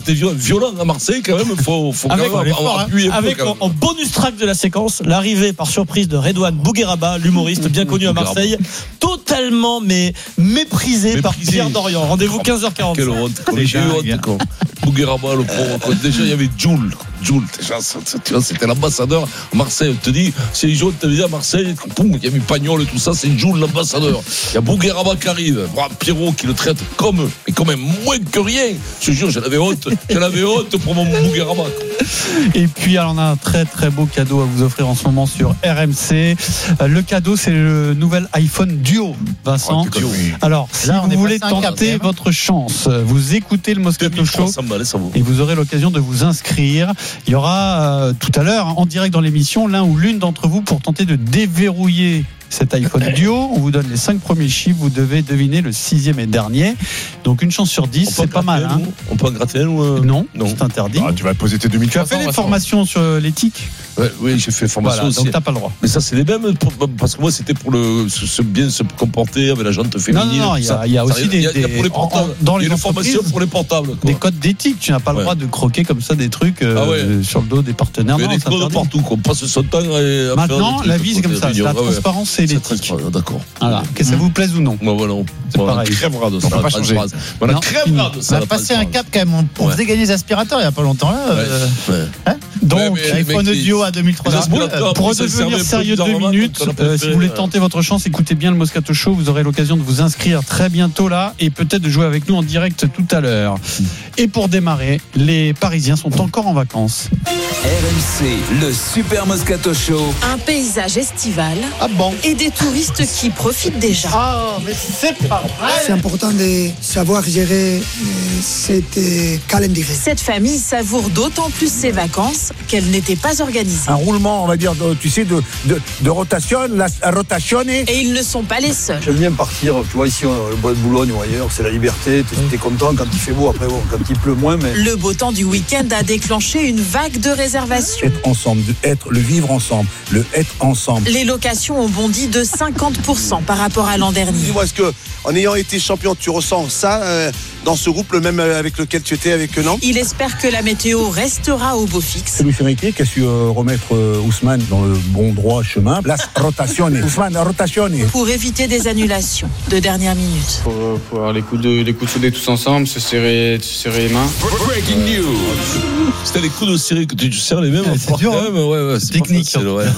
c'était violent à Marseille quand même. Faut avec, quand même appuyer avec en bonus track de la séquence, l'arrivée par surprise de Redouane Bougueraba, l'humoriste bien connu à Marseille, totalement méprisé par Pierre Dorian. Rendez-vous 15h45. Quelle honte, j'ai eu honte. Bougueraba, le pauvre. Déjà, il y avait Jules, déjà, tu vois, c'était l'ambassadeur. Marseille, on te dit, c'est les jaunes, tu dit à Marseille, il y a mis Pagnol et tout ça, c'est Jules, l'ambassadeur. Il y a Bougueraba qui arrive. Pierrot qui le traite comme même moins que rien. Je te jure, j'en avais honte pour mon Bougueraba. Et puis, alors, on a un très très beau cadeau à vous offrir en ce moment sur RMC. Le cadeau, c'est le nouvel iPhone Duo, Vincent. Alors, si vous voulez tenter votre chance, vous écoutez le Moscato Show et vous aurez l'occasion de vous inscrire. Il y aura tout à l'heure, en direct dans l'émission, l'un ou l'une d'entre vous pour tenter de déverrouiller cet iPhone Duo. On vous donne les 5 premiers chiffres, vous devez deviner le 6e et dernier. Donc une chance sur 10, c'est pas mal. Hein. On peut en gratter un ou non, c'est interdit. Tu vas poser tes 2000. Tu as fait les formations sur l'éthique? Oui, j'ai fait formation aussi. Donc t'as pas le droit. Mais ça, c'est les mêmes, parce que moi, c'était pour bien se comporter avec la jante féminine. Non, il y a aussi des pour les portables. Dans les formations pour les portables. Des codes d'éthique. Tu n'as pas le droit de croquer comme ça des trucs sur le dos des partenaires. Il y a des codes partout, qu'on passe son temps à maintenant, la vie, c'est comme ça. La transparence et l'éthique. D'accord. Voilà. Que ça vous plaise ou non. Voilà, on crèvera de ça. On va pas changer. On crèvera de ça. On a passé un cap quand même. On faisait gagner les aspirateurs il n'y a pas longtemps là. Donc, iPhone Duo à 2003. Pour redevenir sérieux 2 minutes, si vous voulez tenter votre chance, écoutez bien le Moscato Show. Vous aurez l'occasion de vous inscrire très bientôt là et peut-être de jouer avec nous en direct tout à l'heure. Et pour démarrer, les Parisiens sont encore en vacances. RMC, le Super Moscato Show. Un paysage estival. Ah bon? Et des touristes qui profitent déjà. Ah, mais c'est pas vrai. C'est important de savoir gérer cette calendrier. Cette famille savoure d'autant plus ses vacances qu'elles n'étaient pas organisées. Un roulement, on va dire, de rotation, la rotation. Et ils ne sont pas les seuls. J'aime bien partir, tu vois, ici, le bois de Boulogne ou ailleurs, c'est la liberté. T'es content quand il fait beau, après bon, quand il pleut moins. Mais... Le beau temps du week-end a déclenché une vague de réservations. Être ensemble, le vivre ensemble, le être ensemble. Les locations ont bondi de 50% par rapport à l'an dernier. Dis-moi, est-ce qu'en ayant été champion, tu ressens ça dans ce groupe, le même avec lequel tu étais avec Nantes? Il espère que la météo restera au beau fixe. Luis Enrique qui a su remettre Ousmane dans le bon droit chemin. La rotation, Ousmane, rotation. Pour éviter des annulations de dernière minute. Faut avoir les coups de souder tous ensemble, se serrer les mains. Breaking news. C'était les coups de serrer que tu serres les mêmes. C'est dur, c'est technique.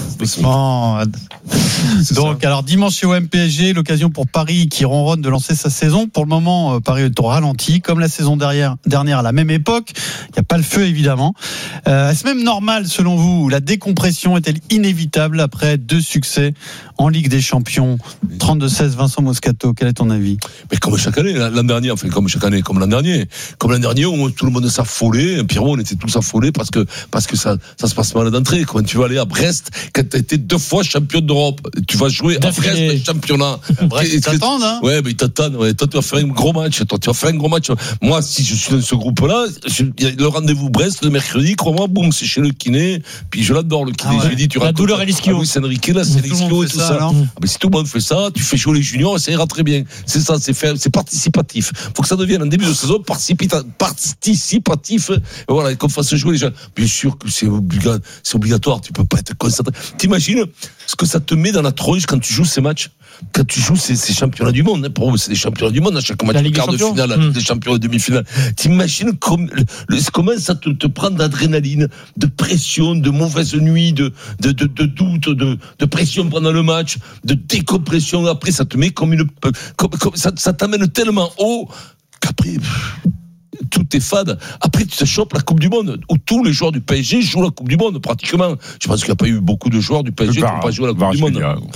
Donc, alors dimanche chez OM PSG, l'occasion pour Paris qui ronronne de lancer sa saison. Pour le moment, Paris est au ralenti, comme la saison dernière à la même époque. Il n'y a pas le feu, évidemment. Est-ce même normal, selon vous? La décompression est-elle inévitable après 2 succès en Ligue des Champions? 32-16, Vincent Moscato, quel est ton avis? Mais comme chaque année, l'an dernier, comme l'an dernier, où tout le monde s'affolait, Pierrot, on était tous affolés parce que ça se passe mal d'entrée. Comment tu vas aller à Brest quand tu as été 2 fois champion d'Europe? Tu vas jouer à Brest, le championnat. Brest, ils t'attendent, hein? Ouais, mais ils t'attendent. Ouais. Toi, tu vas faire un gros match. Moi, si je suis dans ce groupe-là, le rendez-vous Brest le mercredi, crois-moi, boum, c'est chez le kiné. Puis je l'adore, le kiné. Je lui dis, tu la douleur et l'ischio. Luis Enrique, là, c'est l'ischio et tout ça. Mais si tout le monde fait ça, tu fais jouer les juniors et ça ira très bien. C'est ça, c'est participatif. Faut que ça devienne en début de saison participatif. Voilà, qu'on fasse jouer les gens. Bien sûr que c'est obligatoire. Tu peux pas être concentré. T'imagines ce que ça te met dans la tronche quand tu joues ces matchs? Quand tu joues ces championnats du monde, pour eux, c'est des championnats du monde à chaque match, le quart de finale, la Ligue des champions et demi-finale. T'imagines comment ça te prend d'adrénaline, de pression, de mauvaise nuit, de doute, de pression pendant le match, de décompression. Après, ça te met comme ça t'amène tellement haut qu'après, tout est fade. Après, tu te chopes la Coupe du Monde, où tous les joueurs du PSG jouent la Coupe du Monde, pratiquement. Je pense qu'il n'y a pas eu beaucoup de joueurs du PSG qui n'ont pas joué la Coupe du Monde.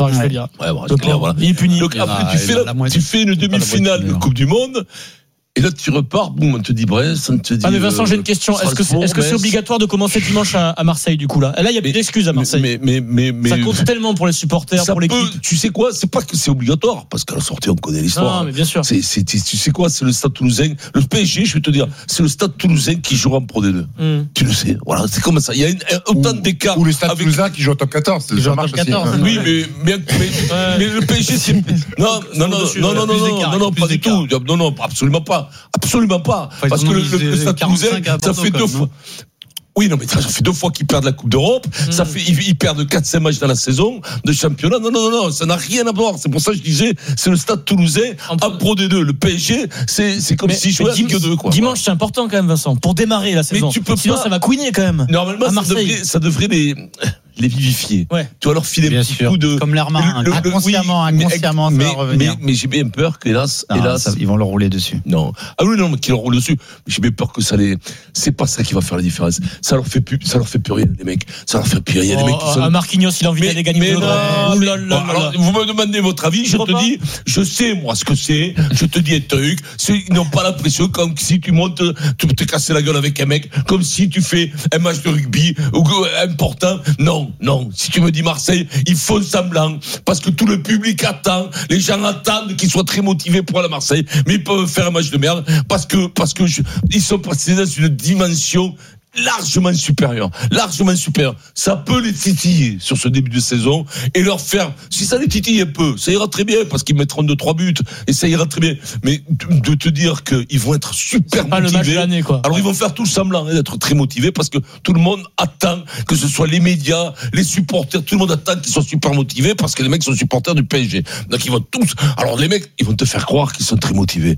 Voilà. Il est puni. Donc après, tu fais une demi-finale de Coupe du Monde. Et là, tu repars, boum, on te dit Brest, on te dit. Mais Vincent, j'ai une question. Est-ce que c'est obligatoire de commencer dimanche à Marseille, du coup, là? Là, il y a plus d'excuses à Marseille. Mais ça compte tellement pour les supporters, pour l'équipe. Tu sais quoi? C'est pas que c'est obligatoire, parce qu'à la sortie, on connaît l'histoire. Non, mais bien sûr. Tu sais quoi? C'est le Stade Toulousain. Le PSG, je vais te dire, c'est le Stade Toulousain qui jouera en Pro D2. Tu le sais. Voilà, c'est comme ça. Il y a autant d'écart. Ou le Stade Toulousain qui joue au top 14. Ça marche aussi. Oui, mais le PSG, c'est. Non, pas du tout. Non, absolument pas. pas. Absolument pas. Parce que le Stade Toulousain, ça fait 2 fois. Oui, non, mais ça fait 2 fois qu'ils perdent la Coupe d'Europe. Ça fait, ils perdent 4-5 matchs dans la saison de championnat. Non, ça n'a rien à voir. C'est pour ça que je disais, c'est le Stade Toulousain en Pro D2. Le PSG, c'est comme si je jouais à Ligue 2, quoi. Dimanche, c'est important quand même, Vincent, pour démarrer la saison. Sinon, ça va couiner quand même. Normalement, ça devrait les vivifier. Ouais. Tu vas leur filer un petit coup de. Comme l'Hermann, inconsciemment, ça va revenir. Mais j'ai bien peur que, hélas, ils vont leur rouler dessus. Non. Ah oui, non, mais qu'ils leur roulent dessus. Mais j'ai bien peur que c'est pas ça qui va faire la différence. Ça leur fait plus rien, les mecs. Ça leur fait plus rien. Les mecs qui sont. Marquinhos, il a envie d'aller gagner. Alors, vous me demandez votre avis, je te dis, je sais, moi, ce que c'est. Je te dis un truc. Ils n'ont pas l'impression comme si tu montes, tu peux te casser la gueule avec un mec, comme si tu fais un match de rugby important. Non. Si tu me dis Marseille, ils font semblant parce que tout le public attend, les gens attendent qu'ils soient très motivés pour aller à Marseille, mais ils peuvent faire un match de merde parce que ils sont passés dans une dimension largement supérieur. Ça peut les titiller sur ce début de saison et leur faire, si ça les titille un peu, ça ira très bien parce qu'ils mettront 2-3 buts et ça ira très bien. Mais de te dire qu'ils vont être super motivés. Le match de l'année, quoi. Alors ils vont faire tout semblant d'être très motivés parce que tout le monde attend, que ce soit les médias, les supporters, tout le monde attend qu'ils soient super motivés parce que les mecs sont supporters du PSG. Donc ils vont tous, alors les mecs, ils vont te faire croire qu'ils sont très motivés.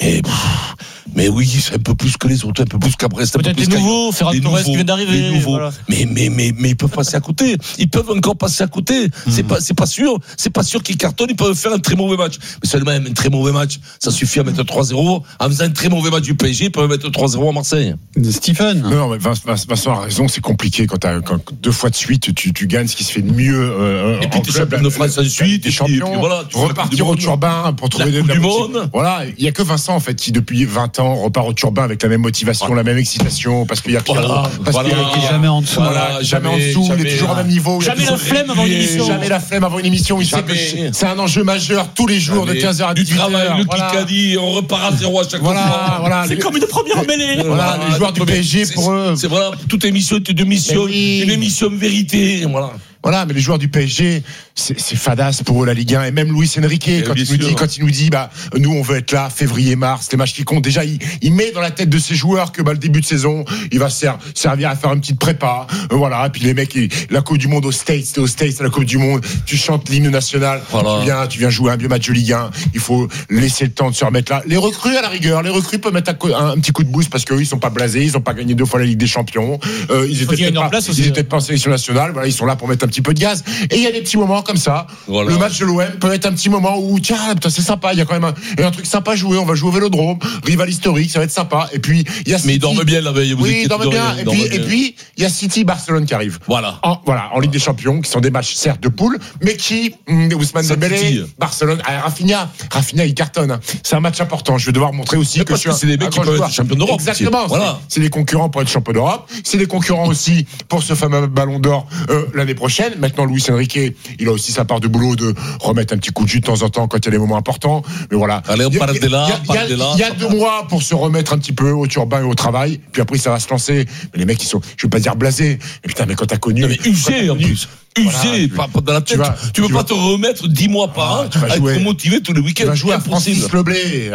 Mais oui, c'est un peu plus que les autres, un peu plus qu'Abrest. Peut-être des nouveaux, Ferran Torres qui vient d'arriver. Voilà. Mais ils peuvent passer à côté. Ils peuvent encore passer à côté. C'est pas sûr. C'est pas sûr qu'ils cartonnent. Ils peuvent faire un très mauvais match. Mais seulement un très mauvais match, ça suffit à mettre 3-0. En faisant un très mauvais match du PSG, ils peuvent mettre 3-0 à Marseille. Stephen. Non, mais Vincent a raison. C'est compliqué quand 2 fois de suite, tu gagnes ce qui se fait de mieux. Et puis tu es champion de France ensuite. T'es champion. Voilà, repartir au Turbin pour trouver la Coupe du Monde. Voilà. Il y a que Vincent, en fait, qui depuis 20 ans repart au Turbin avec la même motivation, la même excitation, parce qu'il y a Pierrot, parce qu'il est jamais en dessous. Jamais en dessous, il est toujours au même niveau. Jamais la flemme avant une émission. Jamais la flemme avant une émission. Il sait que c'est un enjeu majeur tous les jours de 15h à 18h. Du travail, le Kikadi, on repart à 0 à chaque fois. Voilà. C'est comme une première mêlée. Voilà, les joueurs du PSG pour eux. C'est voilà, toute émission est une émission, une émission vérité. Voilà, mais les joueurs du PSG, c'est fadasse pour eux la Ligue 1. Et même Luis Enrique, quand il nous dit, nous on veut être là, février-mars, les matchs qui comptent. Déjà, il met dans la tête de ses joueurs que le début de saison, il va servir à faire une petite prépa. Voilà, et puis les mecs, la Coupe du Monde aux States, à la Coupe du Monde, tu chantes l'hymne national, tu viens jouer un vieux match de Ligue 1. Il faut laisser le temps de se remettre là. Les recrues à la rigueur, peuvent mettre un petit coup de boost parce qu'eux, ils sont pas blasés, ils ont pas gagné 2 fois la Ligue des Champions. Ils étaient peut-être pas en sélection nationale. Voilà, ils sont là pour mettre un petit peu de gaz. Et il y a des petits moments comme ça. Voilà. Le match de l'OM peut être un petit moment où tiens, putain, c'est sympa. Il y a quand même un truc sympa à jouer. On va jouer au Vélodrome, rival historique, ça va être sympa. Et puis il y a City. Mais ils dorment bien la veille. Oui, ils dorment bien. Et puis il y a City, Barcelone qui arrive. Voilà. En Ligue des Champions, qui sont des matchs certes de poule, mais qui Ousmane Dembélé, Barcelone, Rafinha, il cartonne. C'est un match important. Je vais devoir montrer aussi que c'est des mecs qui peuvent être champions d'Europe. Exactement. Voilà. C'est des concurrents pour être champion d'Europe. C'est des concurrents aussi pour ce fameux Ballon d'Or l'année prochaine. Maintenant, Luis Enrique, il a aussi sa part de boulot de remettre un petit coup de jus de temps en temps quand il y a des moments importants. Mais voilà. Allez, on parle de là. Il y a 2 mois pour se remettre un petit peu au Turbin et au travail. Puis après, ça va se lancer. Mais les mecs, ils sont, je veux pas dire blasés. Mais putain, mais quand t'as connu. Mais usé en plus. Usé, pas dans la tête. Tu peux pas te remettre 10 mois par an à être motivé tous les week-ends. Tu vas jouer à Francis Leblé.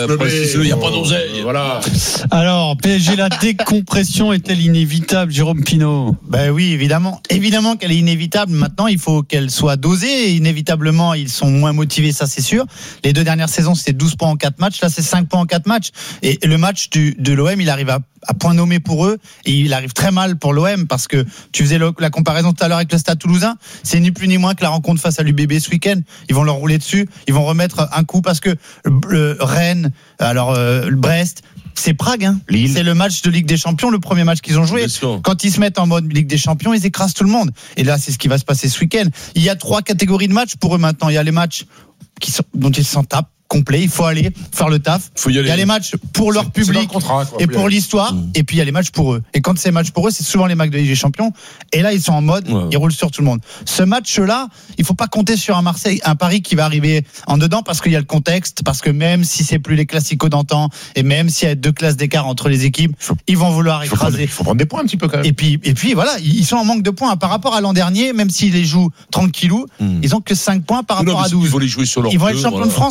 Il n'y a pas d'oseille. Voilà. Alors, PSG, la décompression est-elle inévitable, Jérôme Pinault? Ben oui, évidemment. Évidemment qu'elle est inévitable. Maintenant, il faut qu'elle soit dosée. Et inévitablement, ils sont moins motivés, ça c'est sûr. Les 2 dernières saisons, c'était 12 points en 4 matchs. Là, c'est 5 points en 4 matchs. Et le match de l'OM, il arrive à point nommé pour eux. Et il arrive très mal pour l'OM parce que tu faisais la comparaison tout à l'heure avec le Stade Toulousain. C'est ni plus ni moins que la rencontre face à l'UBB ce week-end. Ils vont leur rouler dessus. Ils vont remettre un coup parce que Rennes, Brest, c'est Prague, hein. C'est le match de Ligue des Champions, le premier match qu'ils ont joué. Quand ils se mettent en mode Ligue des Champions, ils écrasent tout le monde. Et là, c'est ce qui va se passer ce week-end. Il y a 3 catégories de matchs pour eux maintenant. Il y a les matchs dont ils s'en tapent complet, il faut aller faire le taf. Il y a les matchs pour leur public et pour l'histoire, et puis il y a les matchs pour eux. Et quand c'est match pour eux, c'est souvent les matchs de Ligue des Champions. Et là, ils sont en mode, ils roulent sur tout le monde. Ce match-là, il faut pas compter sur un Paris qui va arriver en dedans parce qu'il y a le contexte, parce que même si c'est plus les classicos d'antan, et même s'il y a 2 classes d'écart entre les équipes, ils vont vouloir écraser. Il faut prendre des points un petit peu quand même. Et puis voilà, ils sont en manque de points par rapport à l'an dernier, même s'ils les jouent tranquillou, ils ont que 5 points par rapport à 12. Ils vont les jouer sur leur Ils vont être champions de France.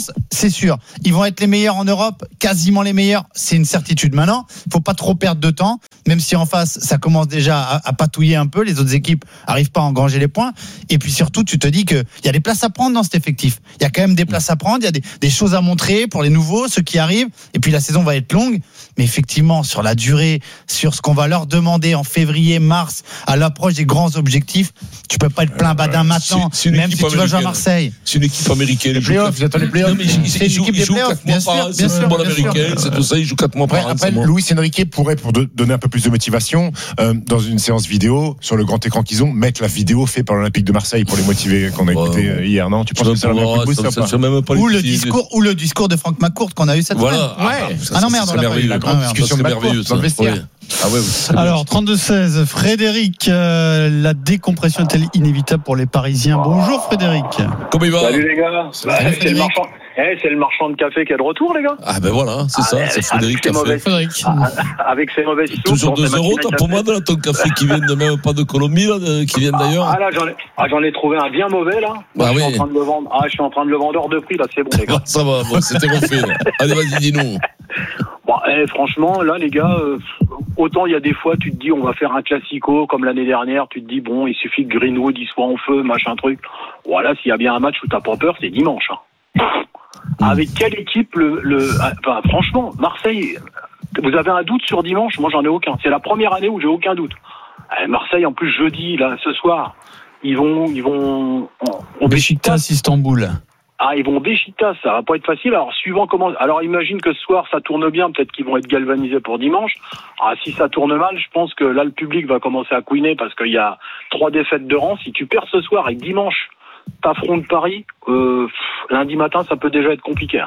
c'est sûr. Ils vont être les meilleurs en Europe, quasiment les meilleurs, c'est une certitude. Maintenant, il faut pas trop perdre de temps, même si en face, ça commence déjà à patouiller un peu, les autres équipes arrivent pas à engranger les points. Et puis surtout, tu te dis qu'il y a des places à prendre dans cet effectif. Il y a quand même des places à prendre, il y a des choses à montrer pour les nouveaux, ceux qui arrivent. Et puis la saison va être longue. Mais effectivement, sur la durée, sur ce qu'on va leur demander en février, mars, à l'approche des grands objectifs, tu peux pas être plein badin maintenant, même si tu vas jouer à Marseille. C'est une équipe américaine. Les playoffs, vous attendez les playoffs. C'est une équipe des playoffs, bien sûr. C'est le football américain, c'est tout ça, ils jouent 4 mois par an. Après, Luis Enrique pourrait, pour donner un peu plus de motivation, dans une séance vidéo, sur le grand écran qu'ils ont, mettre la vidéo faite par l'Olympique de Marseille pour les motiver, qu'on a écouté hier, non? Tu penses que ça va un peu boost, ou le discours de Franck McCourt qu'on a eu cette semaine. Ah non, merde, on l'a pas eu. Discussion de merveilleux dans le vestiaire. Ah ouais, alors 32-16, Frédéric, la décompression est-elle inévitable pour les Parisiens? Bonjour Frédéric. Comment il va? Salut les gars. C'est le marchand de café qui est de retour, les gars. Ah ben voilà, c'est ça, c'est Frédéric Café. Avec ses mauvaises sources. Toujours 2 euros, toi, pour moi, de ton café qui vient de même pas de Colombie, là, qui vient d'ailleurs. Ah là, j'en ai trouvé un bien mauvais, là. Ah oui. Je suis en train de le vendre. Je suis en train de le vendre hors de prix, là, c'est bon, les gars. Ça va, bon, c'était refait, là. Allez, vas-y, dis-nous. Bon, franchement, là, les gars, autant il y a des fois, tu te dis, on va faire un classico, comme l'année dernière, tu te dis, bon, il suffit que Greenwood, il soit en feu, machin truc. Voilà, s'il y a bien un match où t'as pas peur, c'est dimanche, hein. Avec quelle équipe enfin, franchement, Marseille, vous avez un doute sur dimanche? Moi, j'en ai aucun. C'est la première année où j'ai aucun doute. Marseille, en plus, jeudi, là, ce soir, ils vont au Beşiktaş, Istanbul. Ils vont au Beşiktaş, ça va pas être facile. Alors, suivant comment. Alors, imagine que ce soir, ça tourne bien, peut-être qu'ils vont être galvanisés pour dimanche. Si ça tourne mal, je pense que là, le public va commencer à couiner parce qu'il y a 3 défaites de rang. Si tu perds ce soir et que dimanche, t'affrontes Paris, lundi matin, ça peut déjà être compliqué.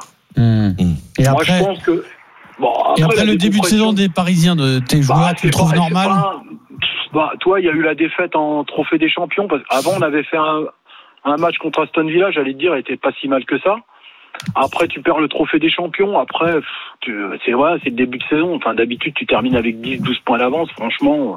Et moi, après, je pense que. Bon, après le début de saison des Parisiens, de tes joueurs, tu le trouves normal? Toi, il y a eu la défaite en Trophée des Champions. Parce qu'avant, on avait fait un match contre Aston Villa, j'allais te dire, il était pas si mal que ça. Après, tu perds le Trophée des Champions. Après, c'est le début de saison. Enfin, d'habitude, tu termines avec 10-12 points d'avance. Franchement.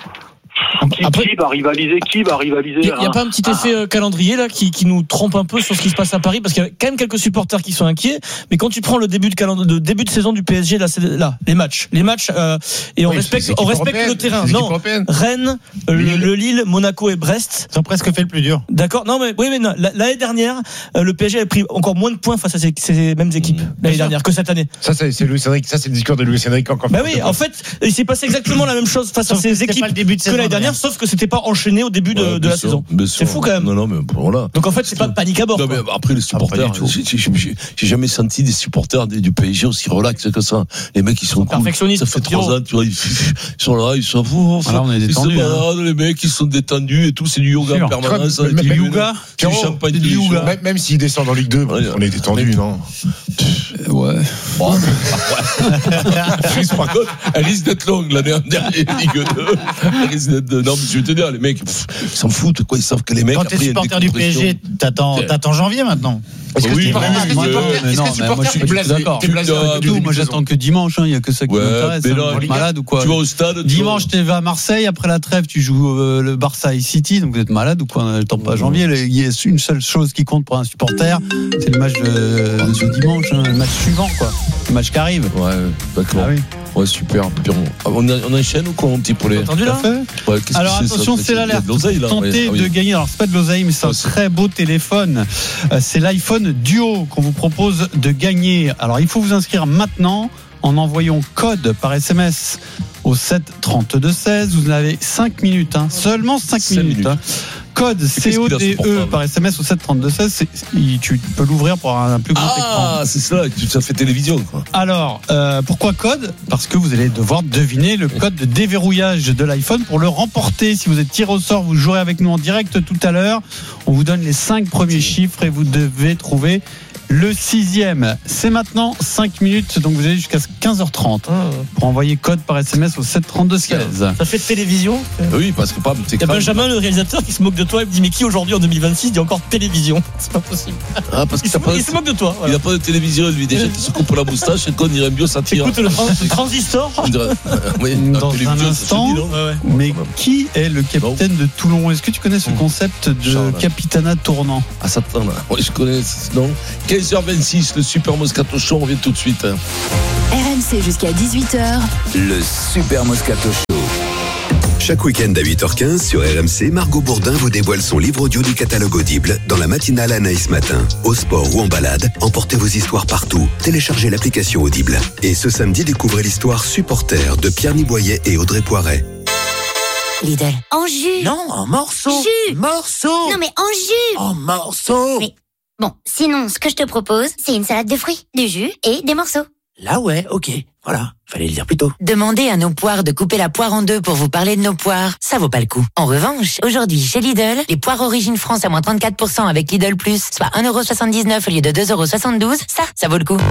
Qui va rivaliser? Il n'y a pas un petit effet calendrier là qui nous trompe un peu sur ce qui se passe à Paris, parce qu'il y a quand même quelques supporters qui sont inquiets. Mais quand tu prends le début de saison du PSG, là, les matchs, et on respecte le terrain. Non, Rennes, le Lille, Monaco et Brest, ils ont presque fait le plus dur. D'accord. Non, l'année dernière, le PSG avait pris encore moins de points face à ces mêmes équipes l'année dernière que cette année. Ça, c'est Luis Enrique. Ça, c'est le discours de Luis Enrique encore. Bah oui, en fait, il s'est passé exactement la même chose face à ces équipes que l'année dernière, sauf que c'était pas enchaîné au début de la saison. C'est fou quand même. Non, mais voilà. Donc en fait, c'est pas de panique à bord. Non, mais après, les supporters, j'ai jamais senti des supporters du PSG aussi relax que ça. Les mecs, ils sont cool. Perfectionnistes. Ça fait 3 ans, tu vois, ils sont là, ils sont fous. On est détendus. Les mecs, ils sont détendus et tout, c'est du yoga en permanence. Du yoga. Du champagne, du yoga. Même s'ils descendent en Ligue 2, on est détendus, non? Ouais. Par contre, elle risque d'être longue l'année dernière, Ligue 2. Elle risque d'être. Non, mais je vais te dire, les mecs, ils s'en foutent, quoi. Ils savent que les mecs. Quand t'es supporter du PSG, t'attends janvier maintenant. Est-ce que moi j'attends que dimanche, il n'y a que ça qui m'intéresse. Malade ou quoi? Tu vas au stade. Dimanche, tu vas à Marseille, après la trêve, tu joues le Barça et City, donc vous êtes malade ou quoi? J'attends pas janvier. Il y a une seule chose qui compte pour un supporter, c'est le match de dimanche, le match suivant, quoi. Le match qui arrive. Ouais, d'accord. Ah oui. Ouais, super. On enchaîne ou quoi, un petit poulet? Entendu là? Ouais, alors attention, c'est l'alerte. Tentez de gagner. Alors c'est pas de l'oseille, mais c'est un très beau téléphone. C'est l'iPhone Duo qu'on vous propose de gagner. Alors il faut vous inscrire maintenant en envoyant code par SMS au 7 32 16. Vous avez 5 minutes, seulement 5 minutes. Code CODE par SMS au 732-16, tu peux l'ouvrir pour avoir un plus grand écran. Ah, c'est ça, ça fait télévision, quoi. Alors, pourquoi code? Parce que vous allez devoir deviner le code de déverrouillage de l'iPhone pour le remporter. Si vous êtes tiré au sort, vous jouerez avec nous en direct tout à l'heure. On vous donne les 5 premiers chiffres et vous devez trouver le 6e. C'est maintenant 5 minutes, donc vous avez jusqu'à 15h30 pour envoyer code par SMS au 732-16. Ça fait télévision? Oui, parce que il y a Benjamin, le réalisateur, qui se moque de toi et me dit mais qui aujourd'hui en 2026 dit encore télévision? C'est pas possible. Parce il se moque de toi. Voilà. Il n'a pas de télévision, lui, déjà, il se coupe la moustache et quand il irait mieux, ça tire. Écoute le transistor. Dans un instant, mais qui est le capitaine de Toulon? Est-ce que tu connais ce concept de Capitana tournant? Ah, ça là. Oui, je connais. Non. 15h26, le Super Moscato Show, on revient tout de suite. RMC jusqu'à 18h. Le Super Moscato Show. Chaque week-end à 8h15 sur RMC, Margot Bourdin vous dévoile son livre audio du catalogue Audible dans la matinale Anaïs Matin. Au sport ou en balade, emportez vos histoires partout. Téléchargez l'application Audible. Et ce samedi, découvrez l'histoire Supporter de Pierre Niboyer et Audrey Poiret. Lidl. En jus. Non, en morceaux. Jus. Morceaux. Non mais en jus. En morceaux. Mais bon, sinon, ce que je te propose, c'est une salade de fruits, du jus et des morceaux. Là ouais, ok. Voilà, fallait le dire plus tôt. Demandez à nos poires de couper la poire en deux pour vous parler de nos poires. Ça vaut pas le coup. En revanche, aujourd'hui, chez Lidl, les poires Origine France à moins 34% avec Lidl Plus, soit 1,79€ au lieu de 2,72€, ça vaut le coup.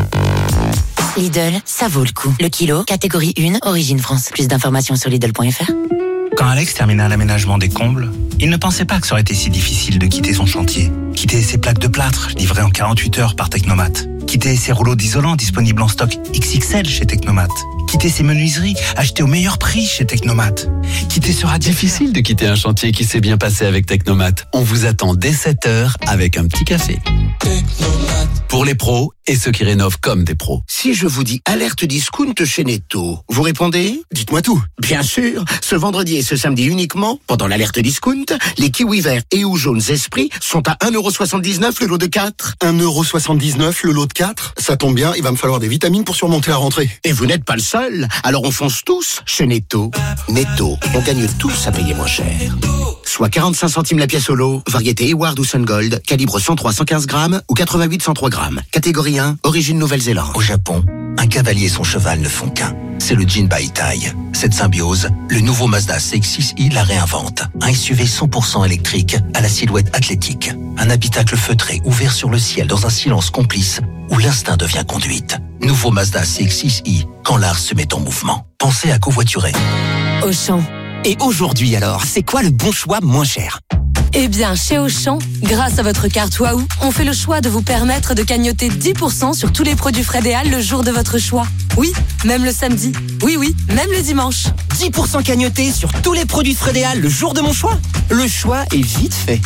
Lidl, ça vaut le coup. Le kilo, catégorie 1, Origine France. Plus d'informations sur Lidl.fr. Quand Alex termina l'aménagement des combles, il ne pensait pas que ça aurait été si difficile de quitter son chantier. Quitter ses plaques de plâtre, livrées en 48 heures par Technomat. Quitter ses rouleaux d'isolant disponibles en stock XXL chez Technomat. Quitter ses menuiseries achetées au meilleur prix chez Technomat. Quitter ce radiateur. Difficile de quitter un chantier qui s'est bien passé avec Technomat. On vous attend dès 7h avec un petit café. Technomat. Pour les pros et ceux qui rénovent comme des pros. Si je vous dis alerte discount chez Netto, vous répondez ? Dites-moi tout. Bien sûr, ce vendredi et ce samedi uniquement, pendant l'alerte discount, les kiwis verts et ou jaunes Esprit sont à 1,79€ le lot de 4. 1,79€ le lot de 4 ? Ça tombe bien, il va me falloir des vitamines pour surmonter la rentrée. Et vous n'êtes pas le seul, alors on fonce tous chez Netto. Netto, on gagne tous à payer moins cher. Soit 45 centimes la pièce au lot, variété Eward ou Sungold, calibre 103-115 grammes ou 88-103 grammes. Catégorie 1, origine Nouvelle-Zélande. Au Japon, un cavalier et son cheval ne font qu'un. C'est le Jin Baitai. Cette symbiose, le nouveau Mazda CX-6i la réinvente. Un SUV 100% électrique à la silhouette athlétique. Un habitacle feutré ouvert sur le ciel dans un silence complice où l'instinct devient conduite. Nouveau Mazda CX-6i, quand l'art se met en mouvement. Pensez à covoiturer. Auchan. Et aujourd'hui alors, c'est quoi le bon choix moins cher ? Eh bien, chez Auchan, grâce à votre carte Waouh, on fait le choix de vous permettre de cagnoter 10% sur tous les produits Frédéal le jour de votre choix. Oui, même le samedi. Oui, même le dimanche. 10% cagnoté sur tous les produits Frédéal le jour de mon choix ? Le choix est vite fait.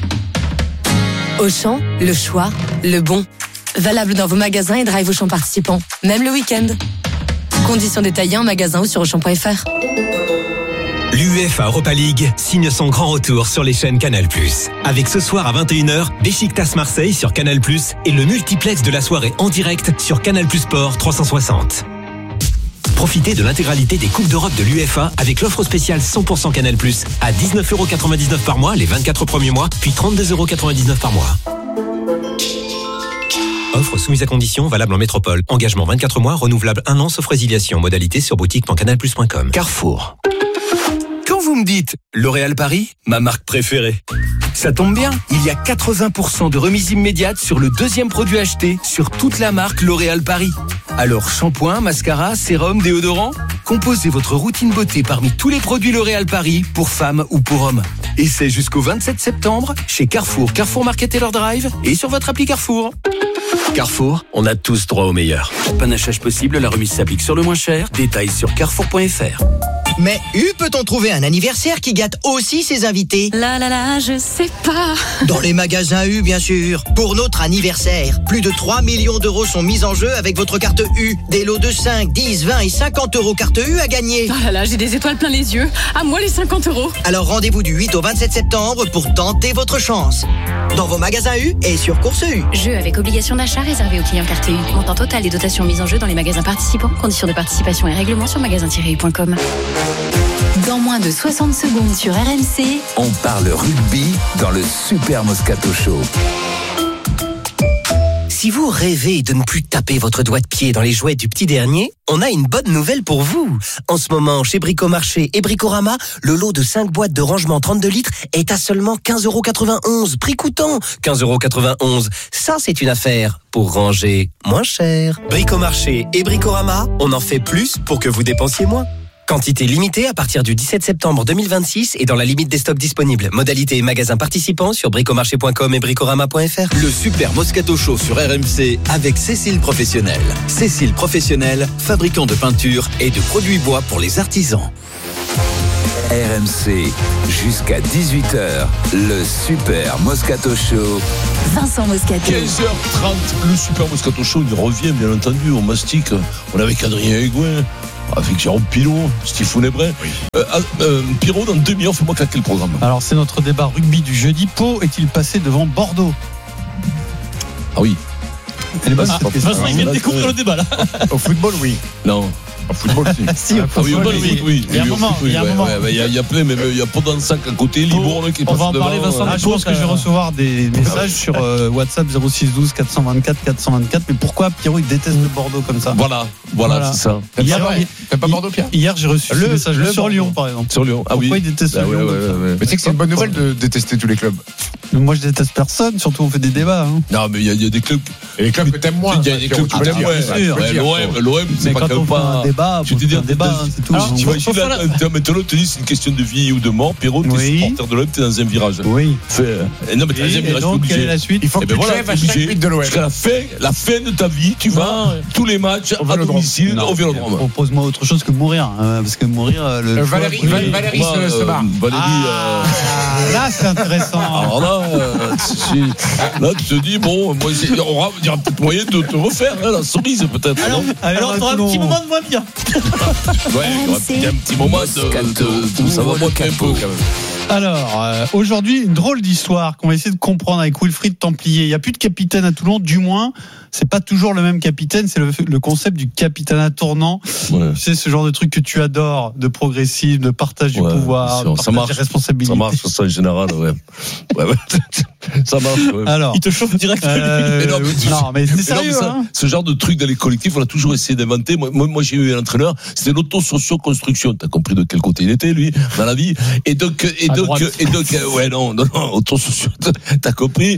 Auchan, le choix, le bon. Valable dans vos magasins et drive Auchan participants, même le week-end. Conditions détaillées en magasin ou sur Auchan.fr. L'UEFA Europa League signe son grand retour sur les chaînes Canal+. Avec ce soir à 21h, Beşiktaş Marseille sur Canal+, et le multiplex de la soirée en direct sur Canal+ Sport 360. Profitez de l'intégralité des Coupes d'Europe de l'UEFA avec l'offre spéciale 100% Canal+, à 19,99€ par mois les 24 premiers mois, puis 32,99€ par mois. Offre soumise à condition, valable en métropole. Engagement 24 mois, renouvelable 1 an, sauf résiliation. Modalité sur boutique.canalplus.com. Carrefour. Quand vous me dites L'Oréal Paris, ma marque préférée, ça tombe bien, il y a 80% de remise immédiate sur le deuxième produit acheté sur toute la marque L'Oréal Paris. Alors shampoing, mascara, sérum, déodorant, composez votre routine beauté parmi tous les produits L'Oréal Paris pour femmes ou pour hommes. Et c'est jusqu'au 27 septembre chez Carrefour, Carrefour Market Taylor Drive et sur votre appli Carrefour. Carrefour, on a tous droit au meilleur. Panachage possible, la remise s'applique sur le moins cher. Détails sur carrefour.fr. Mais peut-on trouver un anniversaire qui gâte aussi ses invités ? Je sais pas. Dans les magasins U, bien sûr. Pour notre anniversaire, plus de 3 millions d'euros sont mis en jeu avec votre carte U. Des lots de 5, 10, 20 et 50 euros carte U à gagner. J'ai des étoiles plein les yeux. À moi les 50 euros. Alors rendez-vous du 8 au 27 septembre pour tenter votre chance. Dans vos magasins U et sur Course U. Jeu avec obligation d'achat réservé aux clients carte U. Montant total des dotations mises en jeu dans les magasins participants. Conditions de participation et règlements sur magasin-u.com. Dans moins de 60 secondes sur RMC, on parle rugby dans le Super Moscato Show. Si vous rêvez de ne plus taper votre doigt de pied dans les jouets du petit dernier, on a une bonne nouvelle pour vous. En ce moment, chez Bricomarché et Bricorama, le lot de 5 boîtes de rangement 32 litres est à seulement 15,91€. Prix coûtant 15,91€. Ça, c'est une affaire pour ranger moins cher. Bricomarché et Bricorama, on en fait plus pour que vous dépensiez moins. Quantité limitée à partir du 17 septembre 2026 et dans la limite des stocks disponibles. Modalité et magasins participants sur bricomarché.com et bricorama.fr. Le Super Moscato Show sur RMC avec Cécile Professionnel. Cécile Professionnel, fabricant de peinture et de produits bois pour les artisans. RMC, jusqu'à 18h, le Super Moscato Show. Vincent Moscato. 15h30, le Super Moscato Show, il revient, bien entendu, on mastique. On est avec Adrien Aigouin, avec Jérôme Pilot, Stéphane Ebray. Oui. Pierrot, dans 2 millions, fais-moi claquer le programme. Alors, c'est notre débat rugby du jeudi. Pau est-il passé devant Bordeaux? Ah oui. Vincent, il vient de découvrir le débat, là. Au football, oui. Non. Au football, si. Au football, oui. Il y a un moment. Il y a plein, mais il y a pas dans le sac à côté, Libourne qui passe devant. On va en parler, Vincent. Je pense que je vais recevoir des messages sur WhatsApp 0612 424 424. Mais pourquoi Pierrot, il déteste le Bordeaux comme ça? Voilà, c'est ça. T'aimes pas Bordeaux, Pierre? Hier, j'ai reçu le message sur Lyon, par exemple. Sur Lyon. Ah oui. Pourquoi il déteste Lyon? Mais tu sais que c'est une bonne nouvelle de détester tous les clubs. Moi, je déteste personne, surtout on fait des débats. Non, mais il y a des clubs. Et les clubs que t'aimes moins. Il y a des clubs que t'aimes moins. L'OM, c'est pas quand on fait un débat, je te dis un débat, c'est tout. Tu vois, maintenant, on te dit c'est une question de vie ou de mort. Pierrot, t'es supporter de l'OM, t'es dans un virage. Oui. Non, mais t'es dans un virage, donc, quelle est la suite? Il faut que tu crèves à chaque but de l'OM. Jusqu'à la fin de ta vie, tu vas tous les matchs à domicile au Vélodrome. Propose-moi autre chose que mourir. Parce que mourir. Valérie se barre. Là, c'est intéressant. Alors là, tu te dis, bon, il y aura peut-être moyen de te refaire, la cerise peut-être. Alors, t'auras un petit moment de moins bien. Ouais, il y aura peut-être un petit moment de ça va manquer un peu quand même. Alors, aujourd'hui, une drôle d'histoire qu'on va essayer de comprendre avec Wilfried Templier. Il n'y a plus de capitaine à Toulon, du moins, c'est pas toujours le même capitaine, c'est le concept du capitanat tournant. Ouais. Tu sais, ce genre de truc que tu adores, de progressisme, de partage du pouvoir, de partage des responsabilités. Ça marche, ça en général, ouais. Ça marche, ouais. Alors, il te chauffe direct. Mais c'est sérieux, ce genre de truc dans les collectifs, on a toujours essayé d'inventer. Moi, j'ai eu un entraîneur, c'était l'auto-socio-construction. T'as compris de quel côté il était, lui, dans la vie. Et donc, ouais, non, auto-socio, t'as compris.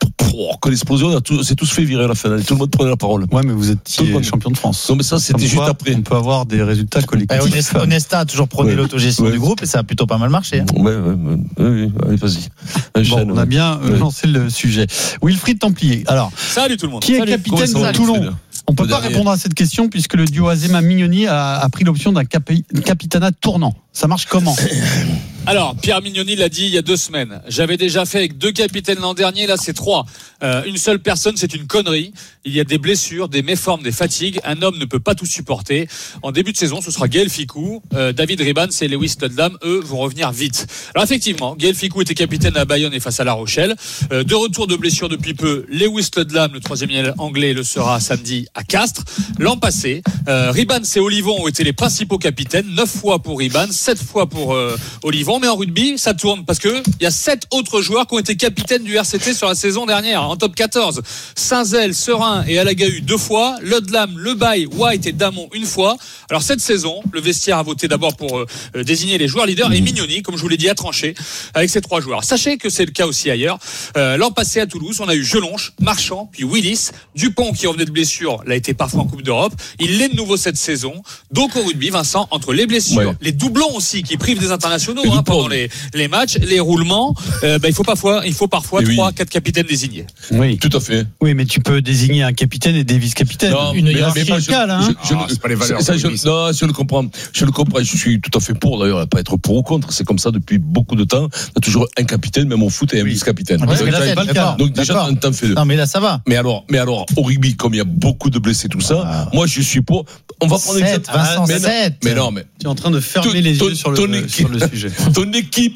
Que l'explosion, on s'est tous fait virer à la fin. Tout le monde prenait la parole. Ouais, mais vous êtes champion de France. Non, mais ça, c'était juste après. On peut avoir des résultats collectifs. Onesta a toujours prôné l'autogestion du groupe et ça a plutôt pas mal marché. Oui, allez, vas-y. On a bien lancé le sujet. Wilfried Templier. Alors, salut tout le monde. Qui est capitaine de Toulon? On ne peut pas répondre à cette question puisque le duo Azema-Mignoni a pris l'option d'un capitanat tournant. Ça marche comment? Alors, Pierre Mignoni l'a dit il y a 2 semaines. J'avais déjà fait avec 2 capitaines l'an dernier, là c'est 3. Une seule personne, c'est une connerie. Il y a des blessures, des méformes, des fatigues. Un homme ne peut pas tout supporter. En début de saison, ce sera Gaël Fickou, David Ribans et Lewis Tudlam. Eux vont revenir vite. Alors effectivement, Gaël Fickou était capitaine à Bayonne et face à La Rochelle. De retour de blessure depuis peu, Lewis Tudlam, le 3e anglais, le sera samedi à Castres. L'an passé, Ribans et Olivon ont été les principaux capitaines. 9 fois pour Ribans, 7 fois pour Olivon. Mais en rugby, ça tourne parce que il y a 7 autres joueurs qui ont été capitaines du RCT sur la saison dernière, en top 14. Saint-Zel, Serein et Alagahu 2 fois, Ludlam, Lebaille, White et Damon 1 fois. Alors cette saison, le vestiaire a voté d'abord pour désigner les joueurs leaders et Mignoni, comme je vous l'ai dit, a tranché avec ces 3 joueurs. Sachez que c'est le cas aussi ailleurs. L'an passé à Toulouse, on a eu Gelonche, Marchand, puis Willis, Dupont qui revenait de blessure, l'a été parfois en Coupe d'Europe. Il l'est de nouveau cette saison. Donc au rugby, Vincent, entre les blessures, les doublons aussi qui privent des internationaux pendant les matchs, les roulements, il faut parfois 3-4 capitaines désignés. Oui, tout à fait. Oui, mais tu peux désigner un capitaine et des vice-capitaines. Une hiérarchie locale, hein. C'est pas les valeurs. Non, je le comprends. Je suis tout à fait pour d'ailleurs, pas être pour ou contre. C'est comme ça depuis beaucoup de temps. Il y a toujours un capitaine, même au foot, et un vice-capitaine. Donc déjà, on t'en fait 2. Non, mais là, ça va. Mais alors, au rugby, comme il y a beaucoup de blessés, tout ça, moi, je suis pour. On va prendre l'exemple. Vincent, 7. Mais non, mais. Tu es en train de fermer les yeux sur le sujet. Ton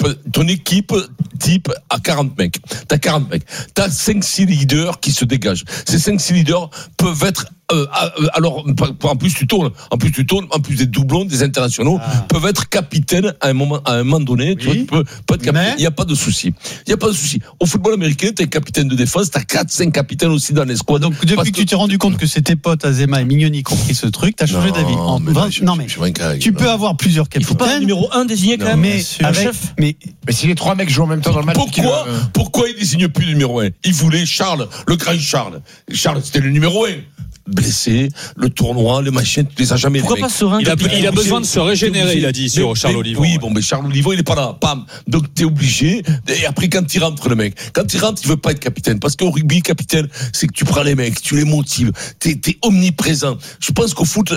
équipe type à 40 mecs. T'as 40 mecs. T'as 5-6 leaders qui se dégagent. Ces 5-6 leaders peuvent être alors en plus tu tournes, en plus des doublons, des internationaux peuvent être capitaines à un moment donné. Tu vois, tu peux être capitaine. Il y a pas de souci. Au football américain, t'es capitaine de défense, t'as 4-5 capitaines aussi dans l'escouade. Donc depuis que tu t'es rendu compte que c'était potes Azema et Mignoni qui ont pris ce truc, t'as changé d'avis. Tu peux avoir plusieurs capitaines. Il faut pas un numéro 1 désigné quand même. Mais si les 3 mecs jouent en même temps dans le match, pourquoi il désigne plus le numéro 1? Il voulait Charles, le grand Charles. Charles, c'était le numéro 1. blessé, le tournoi, le machin, tu les as jamais. Pourquoi pas serein? Il a besoin de se régénérer, il a dit sur Charles Olivon. Oui, bon, mais Charles Olivon, il est pas là. Pam. Donc, t'es obligé. Et après, quand il rentre, le mec, il veut pas être capitaine. Parce qu'au rugby, capitaine, c'est que tu prends les mecs, tu les motives. T'es omniprésent. Je pense qu'au foot,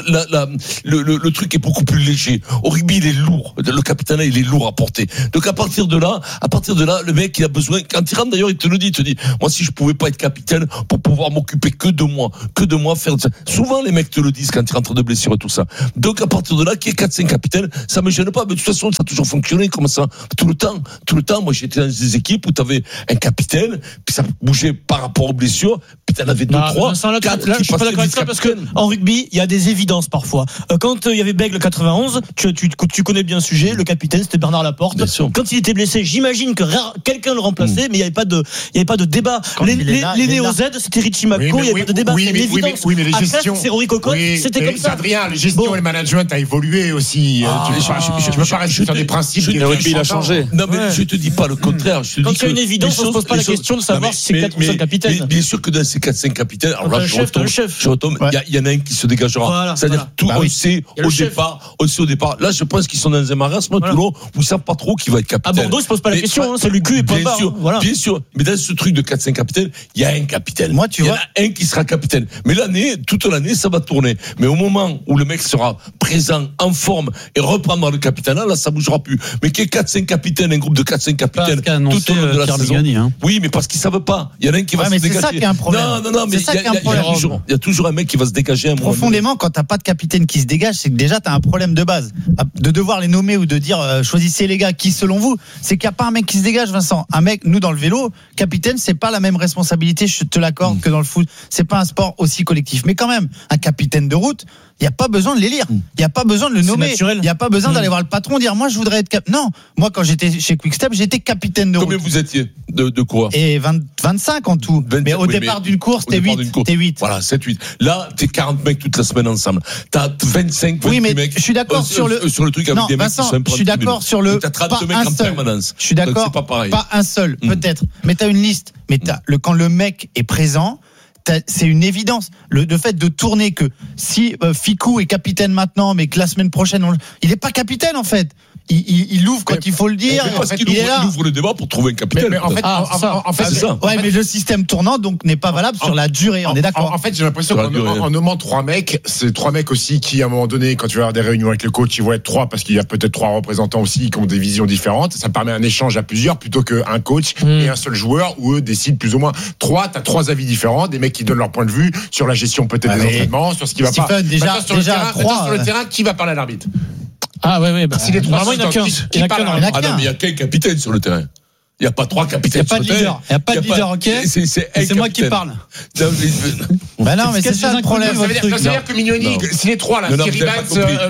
le truc est beaucoup plus léger. Au rugby, il est lourd. Le capitaine, il est lourd à porter. Donc, à partir de là, le mec, il a besoin, quand il rentre, d'ailleurs, il te le dit, moi, si je pouvais pas être capitaine pour pouvoir m'occuper que de moi, faire ça. Souvent, les mecs te le disent quand ils rentrent de blessure et tout ça. Donc, à partir de là, qu'il y ait 4-5 capitaines, ça me gêne pas. Mais de toute façon, ça a toujours fonctionné comme ça. Tout le temps. Moi, j'étais dans des équipes où t'avais un capitaine, puis ça bougeait par rapport aux blessures, puis t'en avais 2, 3, 4 là, je suis pas d'accord avec ça parce que en rugby, il y a des évidences parfois. Quand il y avait Bègle 91, tu connais bien le sujet, le capitaine, c'était Bernard Laporte. Quand il était blessé, j'imagine que quelqu'un le remplaçait, mais il y avait pas de débat. Les Néo-Z, c'était Richie McCaw, il y avait pas de débat. Oui, mais les gestions. C'est Rory Cocotte, c'était comme ça. Adrien, les gestions et le management a évolué aussi. Tu peux pas rester sur des principes. Le rugby, il a changé. Non, mais je te dis pas le contraire. Quand il y a une évidence, on se pose pas la question de savoir si c'est 4 ou 5 capitaines. Bien sûr que dans ces 4-5 capitaines, alors là, je retombe, il y en a un qui se dégagera. C'est-à-dire, tout, on sait au départ. Là, je pense qu'ils sont dans un marasme, Toulon, où ils savent pas trop qui va être capitaine. À Bordeaux, ils se posent pas la question, c'est Lucu et point barre. Bien sûr. Mais dans ce truc de 4-5 capitaines, il y a un capitaine. Il y en a un qui sera capitaine. Mais toute l'année, ça va tourner. Mais au moment où le mec sera présent, en forme, et reprendra le capitaine, là, ça bougera plus. Mais qu'il y ait 4-5 capitaines, un groupe de 4-5 capitaines, tout au long de la saison. Oui, mais parce qu'ils savent pas. Il y en a un qui va se dégager. C'est ça qui est un problème. Non, mais il y a toujours un mec qui va se dégager. Profondément, quand t'as pas de capitaine qui se dégage, c'est que déjà t'as un problème de base. De devoir les nommer ou de dire choisissez les gars qui selon vous, c'est qu'il n'y a pas un mec qui se dégage, Vincent. Un mec, nous dans le vélo, capitaine, c'est pas la même responsabilité, je te l'accorde, que dans le foot. C'est pas un sport aussi collectif. Mais quand même, un capitaine de route, il n'y a pas besoin de l'élire. Il n'y a pas besoin de le nommer. Il n'y a pas besoin d'aller voir le patron dire moi je voudrais être capitaine. Non, moi quand j'étais chez Quickstep, j'étais capitaine de route. Combien vous étiez de coureurs? Et 25 en tout. Mais au départ d'une course, t'es 8. Voilà, 7-8. Là, t'es 40 mecs toute la semaine ensemble. T'as 25 mecs. Je suis d'accord sur le truc avec des mecs qui sont je suis d'accord sur le t'as 30 mecs en permanence. Je suis d'accord. Pas un seul, peut-être. Mais t'as une liste. Mais quand le mec est présent, c'est une évidence. Le fait de tourner que si Ficou est capitaine maintenant, mais que la semaine prochaine, il n'est pas capitaine en fait. Il l'ouvre quand il faut le dire. Parce qu'il ouvre le débat pour trouver un capitaine. Mais en fait, c'est ça. Ouais, mais le système tournant donc n'est pas valable sur la durée. On est d'accord. En fait, j'ai l'impression qu'en nommant 3 mecs, c'est 3 mecs aussi qui, à un moment donné, quand tu vas avoir des réunions avec le coach, ils vont être 3 parce qu'il y a peut-être 3 représentants aussi qui ont des visions différentes. Ça permet un échange à plusieurs plutôt qu'un coach et un seul joueur où eux décident plus ou moins. 3, t'as 3 avis différents, des mecs qui donnent leur point de vue sur la gestion peut-être des entraînements, sur ce qui va pas. Déjà sur le terrain, qui va parler à l'arbitre? Ah ouais. Si les 3 vraiment, il n'y en a qu'un. Ah non, mais il y a qu'un capitaine sur le terrain. Il n'y a pas 3 capitaines. Il n'y a pas de leader, ok. C'est moi qui parle. Bah non, mais c'est ça le problème. Ça veut dire que Mignoni, si les 3 là, si Ribas,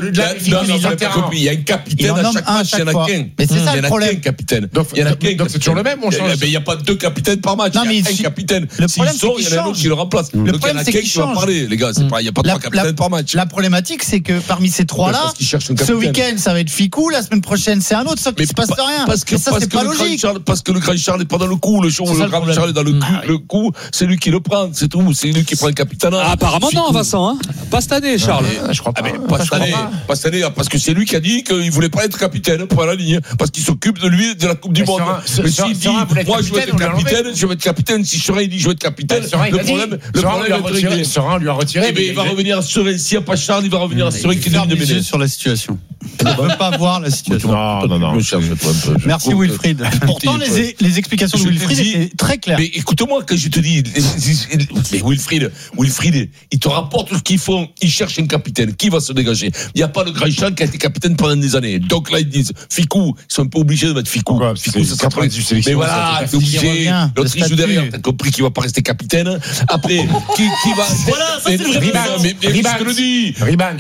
il y a un capitaine à chaque match, il y en a qu'un. Mais c'est ça le problème. Donc c'est toujours le même, on change. Il n'y a pas 2 capitaines par match. Il y a un capitaine. S'il sort, il y en a un autre qui le remplace. Donc il y en a qu'un qui va parler, les gars. Il n'y a pas 3 capitaines par match. La problématique, c'est que parmi ces 3 là, ce week-end, ça va être Ficou, la semaine prochaine, c'est un autre, sauf qu'il ne se passe rien. Et ça, c'est pas logique. Parce que le grand Charles n'est pas dans le coup. Le grand Charles est dans le coup. C'est lui qui le prend. C'est tout. C'est lui qui prend le capitaine. Apparemment non, Vincent. Pas cette année, Charles. Je crois pas. Pas cette année. Parce que c'est lui qui a dit qu'il voulait pas être capitaine pour la ligne. Parce qu'il s'occupe de lui de la Coupe du Monde. Mais s'il dit moi je veux être capitaine, je veux être capitaine. Si Serein dit je veux être capitaine, le problème est réglé. Serein lui a retiré. Il va revenir à Serein. S'il n'y a pas Charles, il va revenir à Serein qui domine de mêlée. Sur la situation. On ne veut pas voir la situation. Non. Merci Wilfried. Pourtant, les explications de Wilfried étaient très claires. Mais écoute-moi, quand je te dis, mais Wilfried, il te rapporte ce qu'ils font. Ils cherchent un capitaine. Qui va se dégager? Il n'y a pas le grand Charles qui a été capitaine pendant des années. Donc là, ils disent Ficou. Ils sont un peu obligés de mettre Ficou. Ficou, ça 98 sélections. Mais voilà, t'es obligé. L'autre, il joue derrière. T'as compris qu'il va pas rester capitaine. Après, qui va. Voilà, ça c'est le vrai. Ribans, je te le dis. Ribans.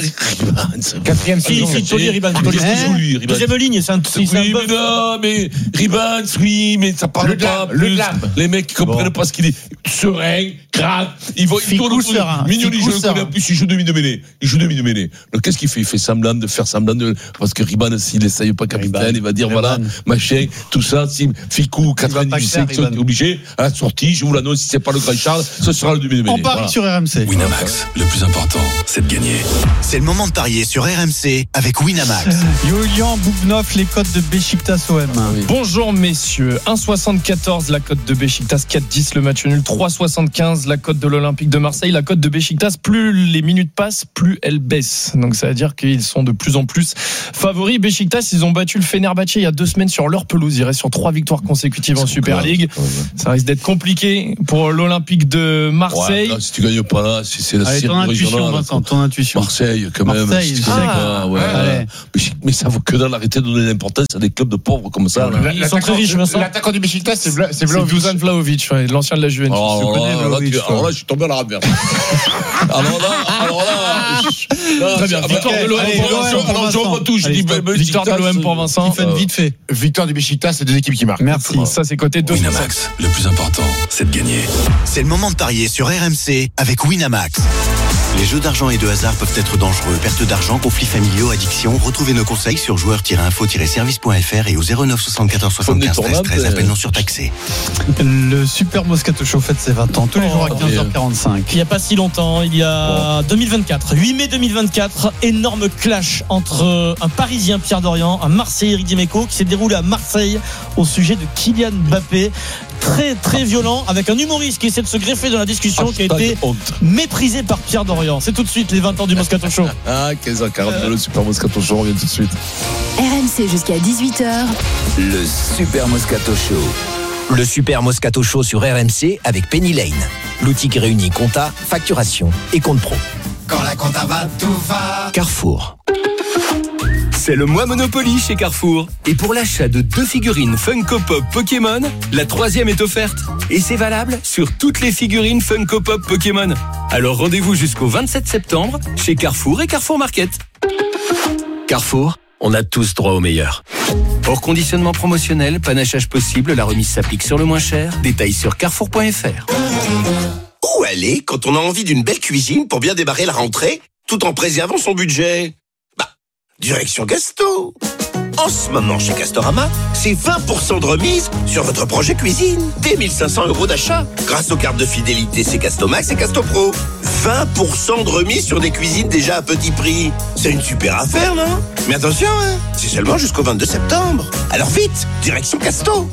4e saison. Si, Ribans. Deuxième ligne, c'est un oui, mais non, mais Ribans, oui, mais ça parle pas. Les mecs qui comprennent pas ce qu'il dit. Serein, craque. Il tourne autour. Mignoni, je le connais. En plus, il joue demi de mêlée. Donc, qu'est-ce qu'il fait? Il fait semblant de faire semblant de. Parce que Riban, s'il essaye pas capitaine, il va dire voilà, machin, tout ça. Si Ficou, 98, tu es obligé. À la sortie, je vous l'annonce, si c'est pas le Grand Charles, ce sera le demi de mêlée. On parie sur RMC. Winamax, le plus important, c'est de gagner. C'est le moment de parier sur RMC avec Winamax. Julian Boubnov, les cotes de Beşiktaş OM. Bonjour messieurs, 1,74 la cote de Beşiktaş, 4,10 le match nul, 3,75 la cote de l'Olympique de Marseille. La cote de Beşiktaş, plus les minutes passent, plus elle baisse. Donc ça veut dire qu'ils sont de plus en plus favoris. Beşiktaş, ils ont battu le Fenerbahçe il y a 2 semaines sur leur pelouse. Ils restent sur 3 victoires consécutives en Super League. Ça risque d'être compliqué pour l'Olympique de Marseille. Ouais, là, si tu gagnes pas là, si c'est la série régionale, Vincent, ton intuition. Marseille, quand même. Marseille, mais ça vaut que dalle, arrêter de donner l'importance à des clubs de pauvres comme ça. Ils sont très riches, Vincent. L'attaquant du Beşiktaş, c'est Vlahović. Dusan Vlahović, l'ancien de la Juventus. Alors là, je suis tombé à la rame. Alors là. Très bien. Victoire de l'OM. Alors, je vois pas tout. Je dis victoire de l'OM pour Vincent. Vite fait. Victoire du Beşiktaş, c'est 2 équipes qui marquent. Merci. Ça, c'est côté 2. Winamax, le plus important, c'est de gagner. C'est le moment de parier sur RMC avec Winamax. Les jeux d'argent et de hasard peuvent être dangereux. Perte d'argent, conflits familiaux, addiction. Retrouvez nos conseils sur joueurs-info-service.fr et au 09 74 75 13 13. Appel non surtaxé. Le Super Moscato Show fête ses 20 ans. Tous les jours à 15h45. Il n'y a pas si longtemps, il y a 2024, 8 mai 2024, énorme clash entre un Parisien, Pierre Dorian, un Marseillais, Eric Dimeco, qui s'est déroulé à Marseille au sujet de Kylian Mbappé. Très très violent, avec un humoriste qui essaie de se greffer dans la discussion, qui a été méprisé par Pierre Dorian. C'est tout de suite les 20 ans du Moscato Show. 15h42, le Super Moscato Show, on revient tout de suite. RMC jusqu'à 18h. Le Super Moscato Show. Le Super Moscato Show sur RMC avec Penny Lane. L'outil qui réunit compta, facturation et compte pro. Quand la compta va, tout va. Carrefour. C'est le mois Monopoly chez Carrefour. Et pour l'achat de 2 figurines Funko Pop Pokémon, la 3e est offerte. Et c'est valable sur toutes les figurines Funko Pop Pokémon. Alors rendez-vous jusqu'au 27 septembre chez Carrefour et Carrefour Market. Carrefour, on a tous droit au meilleur. Hors conditionnement promotionnel, panachage possible, la remise s'applique sur le moins cher. Détails sur carrefour.fr. Où aller quand on a envie d'une belle cuisine pour bien démarrer la rentrée, tout en préservant son budget? Direction Gasto. En ce moment, chez Castorama, c'est 20% de remise sur votre projet cuisine. Dès 1 500 € d'achat. Grâce aux cartes de fidélité C'est Castomax et Castopro. 20% de remise sur des cuisines déjà à petit prix. C'est une super affaire, non? Mais attention, c'est seulement jusqu'au 22 septembre. Alors vite, direction Casto.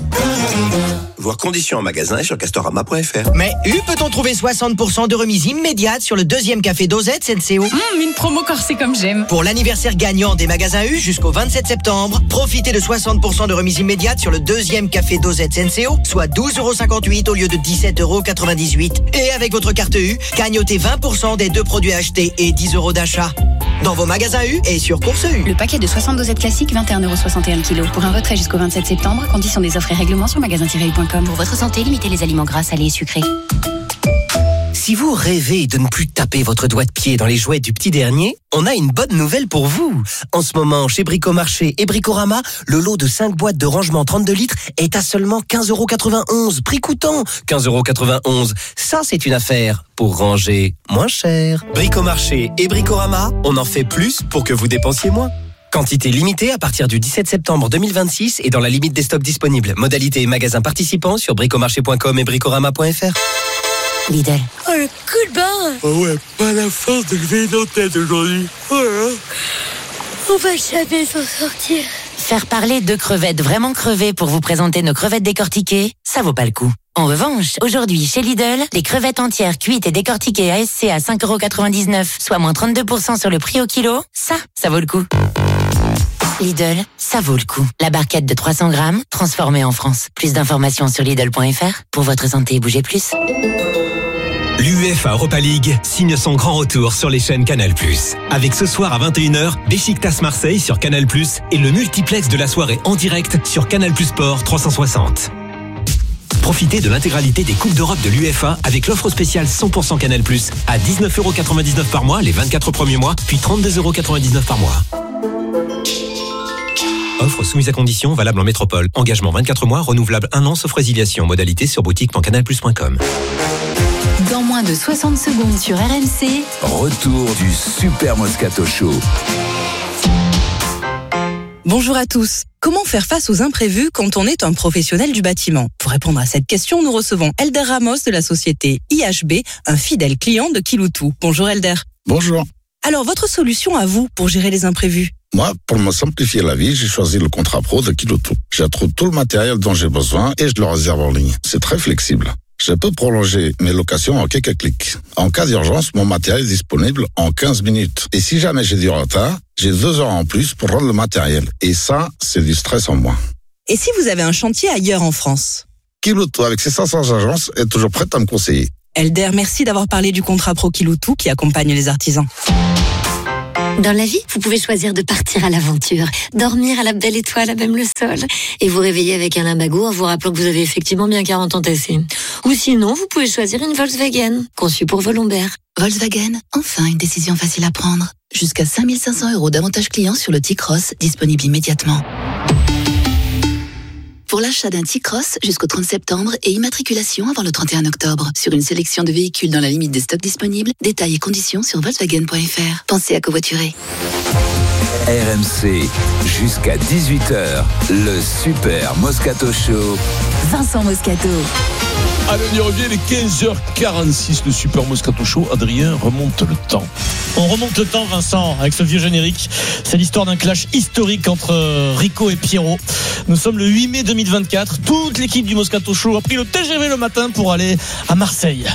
Voir conditions en magasin et sur castorama.fr. Mais peut-on trouver 60% de remise immédiate sur le 2e café Dosette Senseo? Une promo corsée comme j'aime. Pour l'anniversaire gagnant des magasins U jusqu'au 27 septembre, profitez de 60% de remise immédiate sur le 2e café Dosette Senseo, soit 12,58 € au lieu de 17,98 €. Et avec votre carte U, gagnotez 20% des 2 produits achetés et 10 € d'achat. Dans vos magasins U et sur Course U. Le paquet de 60 dosettes classiques, 21,61 € kg. Pour un retrait jusqu'au 27 septembre, conditions des offres et règlements sur magasin-u.com. Pour votre santé, limitez les aliments gras, salés et sucrés. Si vous rêvez de ne plus taper votre doigt de pied dans les jouets du petit dernier, on a une bonne nouvelle pour vous. En ce moment, chez Bricomarché et Bricorama, le lot de 5 boîtes de rangement 32 litres est à seulement 15,91 €. Prix coûtant 15,91 €. Ça, c'est une affaire pour ranger moins cher. Bricomarché et Bricorama, on en fait plus pour que vous dépensiez moins. Quantité limitée à partir du 17 septembre 2026 et dans la limite des stocks disponibles. Modalité et magasins participants sur bricomarché.com et bricorama.fr. Lidl. Oh, le coup de barre. Oh ouais, pas la force de lever nos têtes aujourd'hui. Oh là. On va jamais s'en sortir. Faire parler de crevettes vraiment crevées pour vous présenter nos crevettes décortiquées, ça vaut pas le coup. En revanche, aujourd'hui, chez Lidl, les crevettes entières cuites et décortiquées ASC à 5,99 €, soit moins 32% sur le prix au kilo, ça vaut le coup. Lidl, ça vaut le coup. La barquette de 300 grammes, transformée en France. Plus d'informations sur Lidl.fr. Pour votre santé, bougez plus. L'UEFA Europa League signe son grand retour sur les chaînes Canal+. Avec ce soir à 21h, Beşiktaş Marseille sur Canal+, et le multiplex de la soirée en direct sur Canal+ Sport 360. Profitez de l'intégralité des Coupes d'Europe de l'UEFA avec l'offre spéciale 100% Canal+, à 19,99 € par mois les 24 premiers mois, puis 32,99 € par mois. Offre soumise à conditions, valable en métropole. Engagement 24 mois, renouvelable 1 an sauf résiliation. Modalité sur boutique.canalplus.com. Dans moins de 60 secondes sur RMC. Retour du Super Moscato Show. Bonjour à tous. Comment faire face aux imprévus quand on est un professionnel du bâtiment ? Pour répondre à cette question, nous recevons Elder Ramos de la société IHB, un fidèle client de Kiloutou. Bonjour Elder. Bonjour. Alors, votre solution à vous pour gérer les imprévus ? Moi, pour me simplifier la vie, j'ai choisi le contrat pro de Kiloutou. J'attrouve tout le matériel dont j'ai besoin et je le réserve en ligne. C'est très flexible. Je peux prolonger mes locations en quelques clics. En cas d'urgence, mon matériel est disponible en 15 minutes. Et si jamais j'ai du retard, j'ai 2 heures en plus pour rendre le matériel. Et ça, c'est du stress en moins. Et si vous avez un chantier ailleurs en France ? Kiloutou, avec ses 500 agences, est toujours prête à me conseiller. Elder, merci d'avoir parlé du contrat pro Kiloutou qui accompagne les artisans. Dans la vie, vous pouvez choisir de partir à l'aventure, dormir à la belle étoile, à même le sol, et vous réveiller avec un Limbago en vous rappelant que vous avez effectivement bien 40 ans tassés. Ou sinon, vous pouvez choisir une Volkswagen, conçue pour vos lombaires. Volkswagen, enfin une décision facile à prendre. Jusqu'à 5 500 € d'avantages clients sur le T-Cross, disponible immédiatement. Pour l'achat d'un T-Cross jusqu'au 30 septembre et immatriculation avant le 31 octobre. Sur une sélection de véhicules dans la limite des stocks disponibles, détails et conditions sur Volkswagen.fr. Pensez à covoiturer. RMC, jusqu'à 18h, le Super Moscato Show. Vincent Moscato. Allez, on y revient, il est 15h46, le Super Moscato Show. Adrien, remonte le temps. On remonte le temps, Vincent, avec ce vieux générique. C'est l'histoire d'un clash historique entre Rico et Pierrot. Nous sommes le 8 mai 2024. Toute l'équipe du Moscato Show a pris le TGV le matin pour aller à Marseille.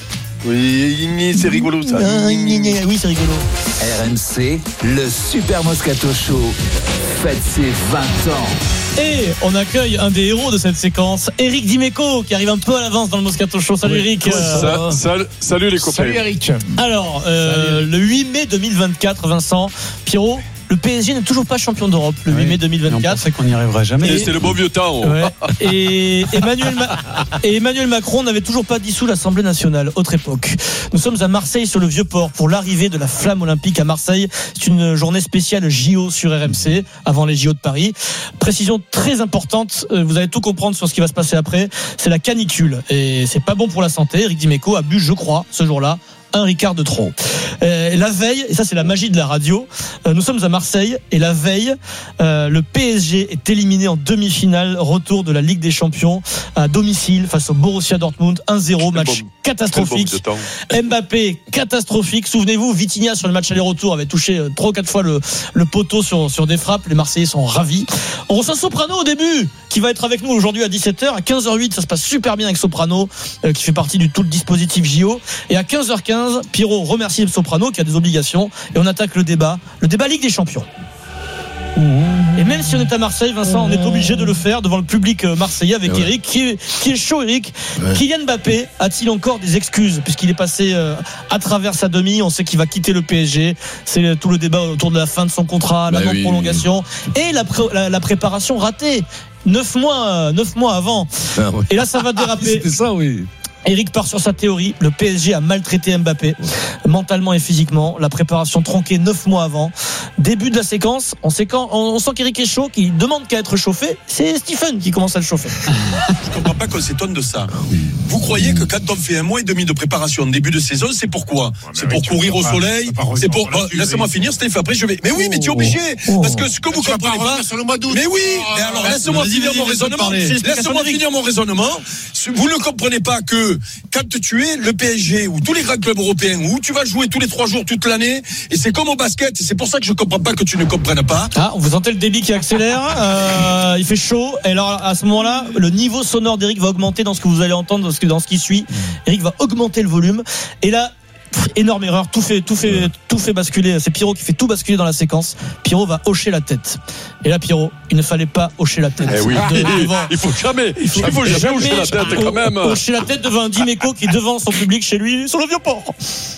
Oui, c'est rigolo ça. Oui, c'est rigolo. RMC, le Super Moscato Show fête ses 20 ans. Et on accueille un des héros de cette séquence, Eric Dimeco, qui arrive un peu à l'avance dans le Moscato Show. Salut Eric. Salut les copains. Salut Eric. Alors, le 8 mai 2024, Vincent, Pierrot, le PSG n'est toujours pas champion d'Europe le 8 mai 2024. On pensait qu'on n'y arriverait jamais. C'est le beau vieux temps. Ouais. Et Emmanuel Macron n'avait toujours pas dissous l'Assemblée nationale. Autre époque. Nous sommes à Marseille sur le Vieux-Port pour l'arrivée de la flamme olympique à Marseille. C'est une journée spéciale JO sur RMC avant les JO de Paris. Précision très importante. Vous allez tout comprendre sur ce qui va se passer après. C'est la canicule et c'est pas bon pour la santé. Eric Dimeco a bu, je crois, ce jour-là, un Ricard de trop. La veille, et ça c'est la magie de la radio, nous sommes à Marseille et la veille, le PSG est éliminé en demi-finale, retour de la Ligue des Champions à domicile face au Borussia Dortmund, 1-0, match catastrophique. Mbappé catastrophique. Souvenez-vous, Vitinha sur le match aller-retour avait touché 3 ou 4 fois le poteau sur des frappes. Les Marseillais sont ravis. On reçoit Soprano au début, qui va être avec nous aujourd'hui à 17h. À 15h08, ça se passe super bien avec Soprano, qui fait partie du tout le dispositif JO. Et à 15h15, Pierrot remercie Soprano qui a des obligations et on attaque le débat Ligue des Champions. Et même si on est à Marseille, Vincent, on est obligé de le faire devant le public marseillais avec Eric qui est chaud. Eric, Kylian Mbappé a-t-il encore des excuses puisqu'il est passé à travers sa demi? On sait qu'il va quitter le PSG. C'est tout le débat autour de la fin de son contrat, la non-prolongation et la préparation ratée 9 mois avant. Et là ça va déraper. C'était ça, oui. Eric part sur sa théorie. Le PSG a maltraité Mbappé mentalement et physiquement. La préparation tronquée 9 mois avant. Début de la séquence. On sent qu'Eric est chaud, qu'il demande qu'à être chauffé. C'est Stephen qui commence à le chauffer. Je comprends pas qu'on s'étonne de ça. Vous croyez que quand on fait 1 mois et demi de préparation en début de saison, c'est pourquoi? C'est pour courir au soleil. C'est pour. Laisse-moi finir, Steph. Après je vais. Mais oui, mais tu es obligé. Parce que ce que vous comprenez pas. Mais oui. Mais alors laisse-moi finir mon raisonnement. Laisse-moi finir mon raisonnement. Vous ne comprenez pas que quand tu es le PSG ou tous les grands clubs européens où tu vas jouer tous les 3 jours toute l'année et c'est comme au basket, et c'est pour ça que je comprends pas que tu ne comprennes pas. On vous sentez le débit qui accélère, il fait chaud et alors à ce moment-là le niveau sonore d'Eric va augmenter dans ce que vous allez entendre dans ce qui suit. Eric va augmenter le volume et là énorme erreur, tout fait basculer. C'est Pierrot qui fait tout basculer dans la séquence. Pierrot va hocher la tête. Et là, Pierrot, il ne fallait pas hocher la tête. Il faut jamais hocher la tête quand même. Hocher la tête devant un Dimeco qui est devant son public chez lui sur le Vieux-Port.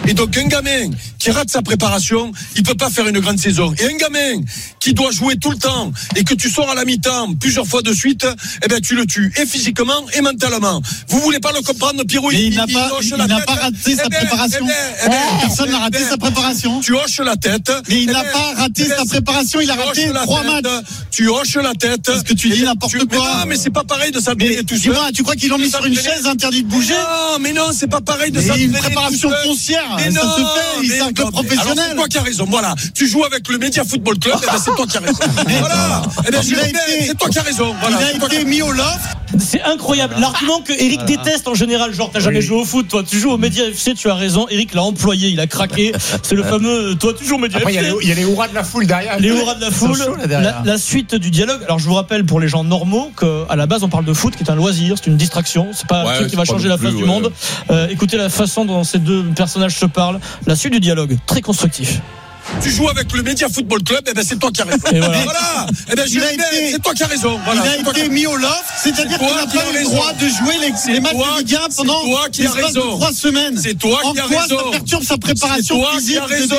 Et donc un gamin qui rate sa préparation, il peut pas faire une grande saison. Et un gamin qui doit jouer tout le temps et que tu sors à la mi-temps plusieurs fois de suite, eh ben tu le tues, et physiquement et mentalement. Vous voulez pas le comprendre, Pierrot? Il n'a pas raté sa préparation. Personne n'a raté sa préparation. Tu hoches la tête. Mais il n'a pas raté sa préparation, il a raté 3 matchs. Tu hoches la tête. Parce que tu dis n'importe quoi. Non, mais c'est pas pareil de s'entraîner tout seul. Tu crois qu'ils l'ont mis sur une chaise interdit de bouger? Non, mais non, c'est pas pareil de s'entraîner. Une préparation foncière, ça se fait, c'est un club professionnel. Alors c'est toi qui as raison, voilà. Tu joues avec le Média Football Club, et ben c'est toi qui as raison. Voilà. C'est toi qui as raison. Voilà. Il a été mis au loft. C'est incroyable. L'argument que Eric déteste en général, genre t'as jamais joué au foot, toi tu joues au Média FC, tu as raison. Eric l'a employé, il a craqué. C'est le fameux toi tu joues au Média FC. Il y a les hurrahs de la foule derrière. Les hurrahs de la foule. La suite du dialogue. Alors je vous rappelle pour les gens normaux qu'à la base on parle de foot qui est un loisir, c'est une distraction, c'est pas un truc qui va changer la face du monde. Écoutez la façon dont ces deux personnages se parlent. La suite du dialogue, très constructif. Tu joues avec le Média Football Club, et ben c'est toi qui as raison. Et voilà. Et ben c'est toi qui as raison. Voilà. Il a été mis au loft, c'est-à-dire qu'il n'a pas le droit de jouer les matchs de Ligue 1 pendant l'espace de 3 semaines. C'est toi qui as raison. En quoi ça perturbe sa préparation physique?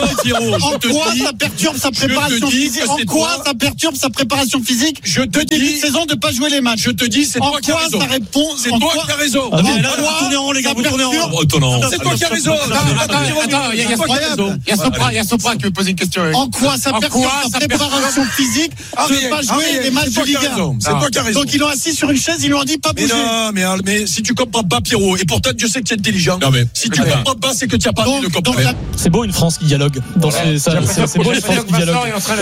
En quoi ça perturbe sa préparation physique? En quoi ça perturbe sa préparation physique? Je te dis début de saison de pas jouer les matchs. Je te dis, c'est toi qui as raison. En quoi ça répond? C'est toi qui as raison. Vous tournez en rond. C'est toi qui as raison. Attends, il y a Sopra qui veut poser une question. En quoi ça perturbe sa préparation physique de pas jouer les matchs de Ligue 1? C'est toi qui as raison. Donc ils l'ont assis sur une chaise, ils lui ont dit pas bouger. Mais si tu comprends pas, Pierrot, et pourtant Dieu sait que tu es intelligent. Si tu comprends pas, c'est que tu n'as pas envie de comprendre. C'est beau une France qui dialogue. C'est beau une France qui dialogue.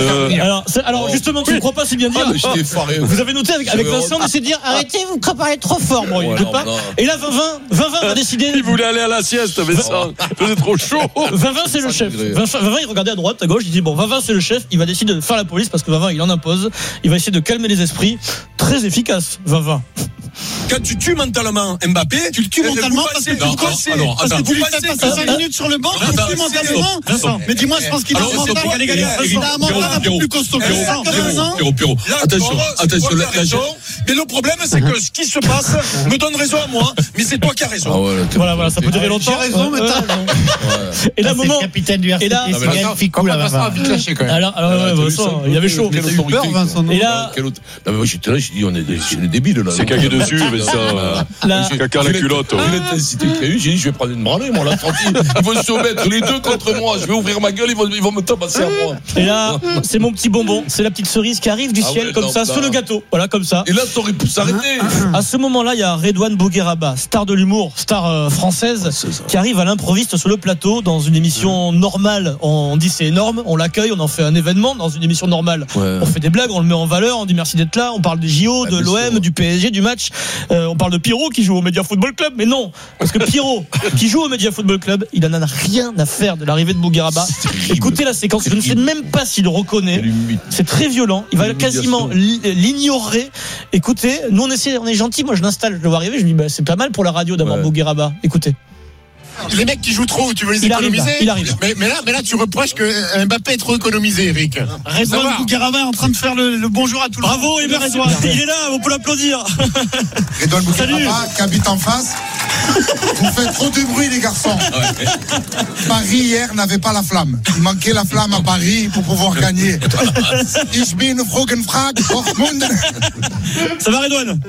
Alors justement, tu ne crois pas si bien dire. Vous avez noté avec Vincent, on essaie de dire arrêtez, vous préparez trop fort. Bon, il ne peut pas. Et là, 20 va décider. Il voulait aller à la sieste, Vincent. C'est trop chaud. 20 c'est le chef. 20 il regardait à droite, à gauche, il dit bon, 20 c'est le chef, il va décider de faire la police parce que 20 il en impose. Il va essayer de calmer les esprits. Très efficace, 20. Quand tu tues mentalement Mbappé, tu le tues mentalement parce que tu le casses. Parce que tu lui fais passer 5 minutes sur le banc, tu le tues mentalement. Mais dis-moi, je pense qu'il a un mental. Il a un mental un peu plus costaud que ça. Pierrot. Attention. Mais le problème, c'est que ce qui se passe me donne raison à moi, mais c'est toi qui as raison. Voilà, ça peut durer longtemps. J'ai raison, mais t'as raison. Et là, moment. C'est le capitaine du RCT, c'est Yann Ficou là. Alors, il avait chaud. Et là. Moi, j'étais là, j'ai dit, on est des débiles là. C'est cagué dessus, mais ça. Caca la culotte. L'intensité qu'il y a eu, j'ai dit, je vais prendre une branlée, moi, la sortie. Ils vont se mettre les deux contre moi. Je vais ouvrir ma gueule, ils vont me tabasser à moi. Et là, c'est mon petit bonbon, c'est la petite cerise qui arrive du ciel, comme ça, sur le gâteau. Voilà, comme ça. Et là, t'aurais pu s'arrêter. À ce moment-là, il y a Redouane Bougueraba, star de l'humour, star française, qui arrive à l'improviste sur le plateau dans une émission normale. On dit c'est énorme, on l'accueille, on en fait un événement dans une émission normale. On fait des blagues, on le met en valeur, on dit merci d'être là, on parle des JO, de l'OM, du PSG, du match. On parle de Pierrot qui joue au Média Football Club, mais non, parce que Pierrot qui joue au Média Football Club, il en a rien à faire de l'arrivée de Bougueraba. Écoutez la séquence, je ne sais même pas s'il le reconnaît. C'est très violent, il va quasiment l'ignorer. Écoutez, nous on est gentil, moi je l'installe, je le vois arriver, je lui dis c'est pas mal pour la radio d'avoir Bougueraba. Écoutez. Les mecs qui jouent trop, tu veux les économiser? Il arrive. Mais là, tu reproches que Mbappé est trop économisé, Eric. Redouane Bougueraba est en train de faire le bonjour à tout le monde. Bravo, Redouane. Il est là, on peut l'applaudir. Redouane Bougueraba, qui habite en face. Vous faites trop de bruit, les garçons. Paris, hier, n'avait pas la flamme. Il manquait la flamme à Paris pour pouvoir gagner. Ich bin Fragenfrag, Dortmund. Ça va, Redouane?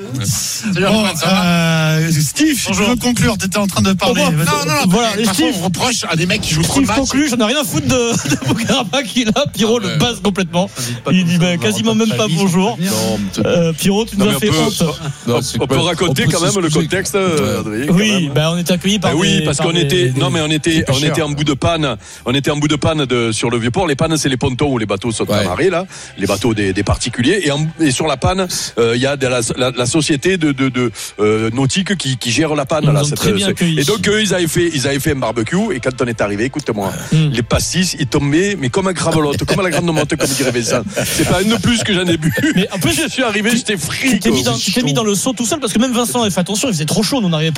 Steve, je veux conclure. T'étais en train de parler. Non. Voilà, les Steve, on reproche à des mecs qui jouent trop de matchs. Conclut, j'en ai rien à foutre de Bougueraba qui est là. Pierrot le base complètement. Il dit quasiment même pas bonjour. Pierrot, tu nous as fait honte. On peut raconter quand même le contexte. Oui, on était accueillis par. Oui, parce qu'on était. Non, mais on était en bout de panne. On était en bout de panne sur le Vieux-Port. Les pannes, c'est les pontons où les bateaux sont amarrés là, les bateaux des particuliers. Et sur la panne, il y a la société de nautique qui gère la panne là. Et donc ils avaient fait un barbecue, et quand on est arrivé, écoute-moi, les pastis, ils tombaient, mais comme un gravelotte, comme à la grande motte, comme dirait Vincent. C'est pas un de plus que j'en ai bu. Mais en plus, je suis arrivé, j'étais frit. Tu t'es mis dans le seau tout seul, parce que même Vincent avait fait attention, il faisait trop chaud, on n'arrivait pas à boire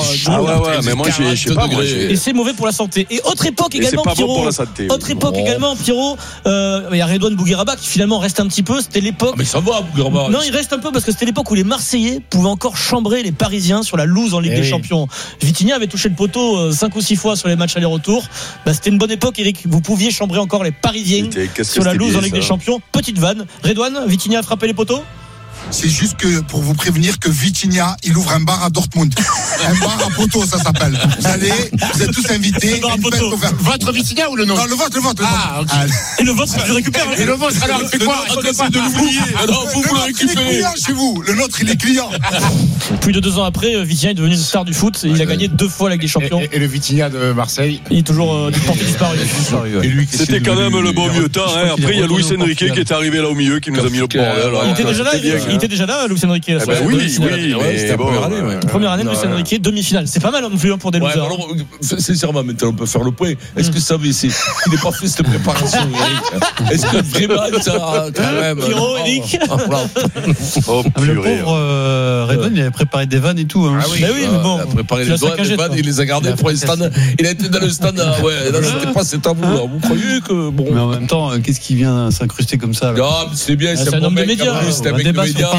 mais moi, je sais pas. Et c'est mauvais pour la santé. Et autre époque également, Pierrot. Autre époque également, Pierrot. Il y a Redouane Bougueraba qui finalement reste un petit peu. C'était l'époque. Mais ça va, Bougueraba. Non, il reste un peu parce que c'était l'époque où les Marseillais pouvaient encore chambrer les Parisiens sur la loose en Ligue des Champions. Vitinha avait touché le poteau 5 ou 6 fois sur les matchs aller-retour. C'était une bonne époque, Eric. Vous pouviez chambrer encore les Parisiens sur la loose en Ligue des Champions. Petite vanne. Redouane, Vitinha a frappé les poteaux. C'est juste que pour vous prévenir que Vitinha, il ouvre un bar à Dortmund. Un bar à poteau, ça s'appelle. Vous êtes tous invités. Votre Vitinha ou le nôtre? Non, le vôtre. Ah, ok. Et le vôtre, tu récupères. Et le vôtre, alors, il fait quoi? C'est de l'oublier. Alors, vous le récupérez. Il est client chez vous. Le nôtre, il est client. Plus de 2 ans après, Vitinha est devenu une star du foot. Il a gagné 2 fois la Ligue des Champions. Et le Vitinha de Marseille? Il est toujours porté disparu. C'était quand même le bon vieux temps. Après, il y a Luis Enrique qui est arrivé là au milieu, qui nous a mis le bordel. Il était déjà là, Luis Enrique. Oui, c'était la première année. Première année de Luis Enrique, demi-finale. C'est pas mal non plus pour des losers. Alors, sincèrement, maintenant on peut faire le point. Est-ce que ça il n'est pas fait cette préparation, Eric? Est-ce que vraiment ça quand même Pierrot, Eric? Le pauvre Redouane, il avait préparé des vannes et tout. Ah oui, mais bon. Il a préparé les vannes, il les a gardées pour les stands. Il a été dans le stand. Ouais, là, c'était pas cet tabou. Vous croyez que bon. Mais en même temps, qu'est-ce qui vient s'incruster comme ça? Non, c'est bien, c'est un homme de médias. C'est un mec de médias.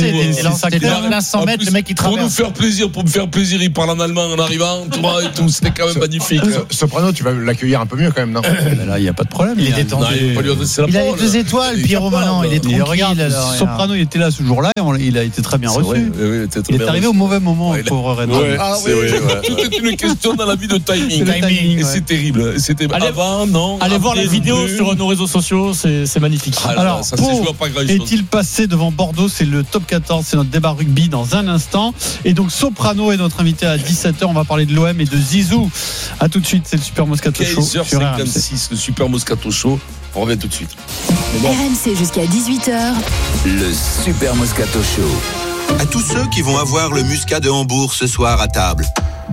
Le mec qui pour nous faire plaisir, il parle en allemand en arrivant, tu vois, et tout, c'était quand même magnifique. Soprano, tu vas l'accueillir un peu mieux quand même, non? Là, il n'y a pas de problème. Il est détendu. Il a les 2 étoiles, Pierrot, maintenant. Il est tranquille. Regarde, Soprano, il était là ce jour-là, il a été très bien reçu. Il est arrivé au mauvais moment, pauvre Redouane. Tout est une question dans la vie de timing. Et c'est terrible. C'était avant, non? Allez voir la vidéo sur nos réseaux sociaux, c'est magnifique. Alors, est-il passé devant Bordeaux? C'est le top 14, c'est notre débat rugby dans un instant. Et donc Soprano est notre invité à 17h. On va parler de l'OM et de Zizou. A tout de suite, c'est le Super Moscato Show. 15h56, le Super Moscato Show. On revient tout de suite. RMC jusqu'à 18h. Le Super Moscato Show. À tous ceux qui vont avoir le muscat de Hambourg ce soir à table.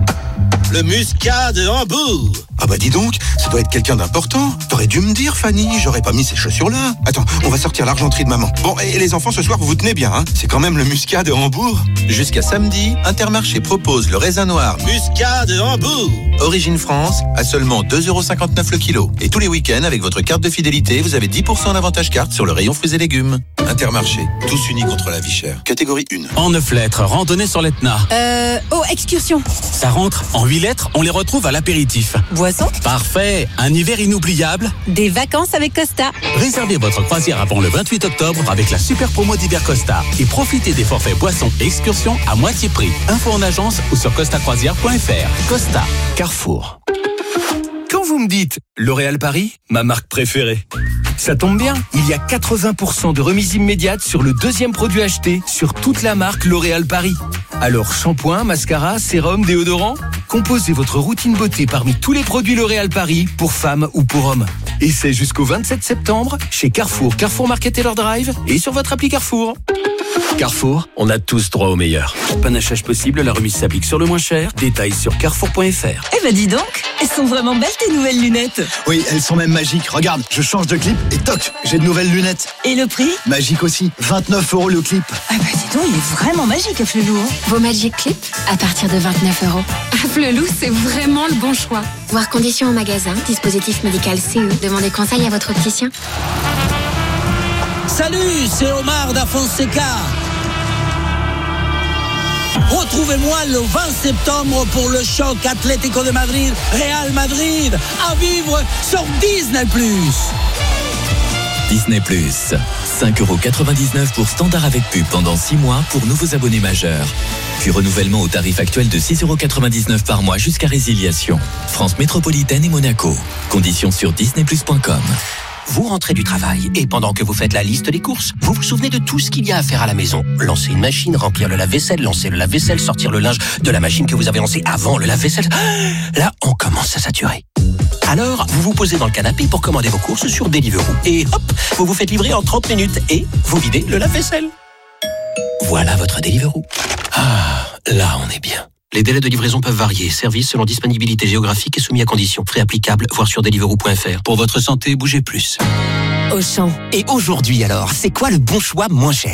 Le muscat de Hambourg. Ah bah dis donc, ça doit être quelqu'un d'important. T'aurais dû me dire, Fanny, j'aurais pas mis ces chaussures-là. Attends, on va sortir l'argenterie de maman. Bon, et les enfants, ce soir, vous vous tenez bien, hein? C'est quand même le muscat de Hambourg. Jusqu'à samedi, Intermarché propose le raisin noir muscat de Hambourg. Origine France, à seulement 2,59€ le kilo. Et tous les week-ends, avec votre carte de fidélité, vous avez 10% d'avantage carte sur le rayon fruits et légumes. Intermarché, tous unis contre la vie chère. Catégorie 1. En 9 lettres, randonnée sur l'Etna. Excursion. Ça rentre. En 8 lettres, on les retrouve à l'apéritif. Boisson. Parfait. Un hiver inoubliable. Des vacances avec Costa. Réservez votre croisière avant le 28 octobre avec la super promo d'hiver Costa et profitez des forfaits boissons et excursions à moitié prix. Info en agence ou sur costacroisière.fr. Costa. Carrefour. Quand vous me dites L'Oréal Paris, ma marque préférée, ça tombe bien, il y a 80% de remise immédiate sur le 2e produit acheté sur toute la marque L'Oréal Paris. Alors shampoing, mascara, sérum, déodorant, composez votre routine beauté parmi tous les produits L'Oréal Paris pour femmes ou pour hommes. Et c'est jusqu'au 27 septembre chez Carrefour, Carrefour Market Taylor Drive et sur votre appli Carrefour. Carrefour, on a tous droit au meilleur. Panachage possible, la remise s'applique sur le moins cher. Détails sur carrefour.fr. Eh ben dis donc, elles sont vraiment belles tes nouvelles lunettes. Oui, elles sont même magiques. Regarde, je change de clip et toc, j'ai de nouvelles lunettes. Et le prix? Magique aussi, 29€ le clip. Ah bah dis donc, il est vraiment magique Afflelou. Vos Magic Clips à partir de 29€. Afflelou, c'est vraiment le bon choix. Voir conditions au magasin, dispositif médical CE. Demandez conseil à votre opticien. Salut, c'est Omar da Fonseca. Retrouvez-moi le 20 septembre pour le choc Atlético de Madrid, Real Madrid, à vivre sur Disney+. Disney+, 5,99€ pour standard avec pub pendant 6 mois pour nouveaux abonnés majeurs. Puis renouvellement au tarif actuel de 6,99€ par mois jusqu'à résiliation. France métropolitaine et Monaco. Conditions sur disneyplus.com. Vous rentrez du travail et pendant que vous faites la liste des courses, vous vous souvenez de tout ce qu'il y a à faire à la maison. Lancer une machine, remplir le lave-vaisselle, lancer le lave-vaisselle, sortir le linge de la machine que vous avez lancée avant le lave-vaisselle. Là, on commence à saturer. Alors, vous vous posez dans le canapé pour commander vos courses sur Deliveroo. Et hop, vous vous faites livrer en 30 minutes et vous videz le lave-vaisselle. Voilà votre Deliveroo. Ah, là, on est bien. Les délais de livraison peuvent varier. Service selon disponibilité géographique et soumis à conditions. Frais applicables, voir sur deliveroo.fr. Pour votre santé, bougez plus. Auchan. Et aujourd'hui alors, c'est quoi le bon choix moins cher?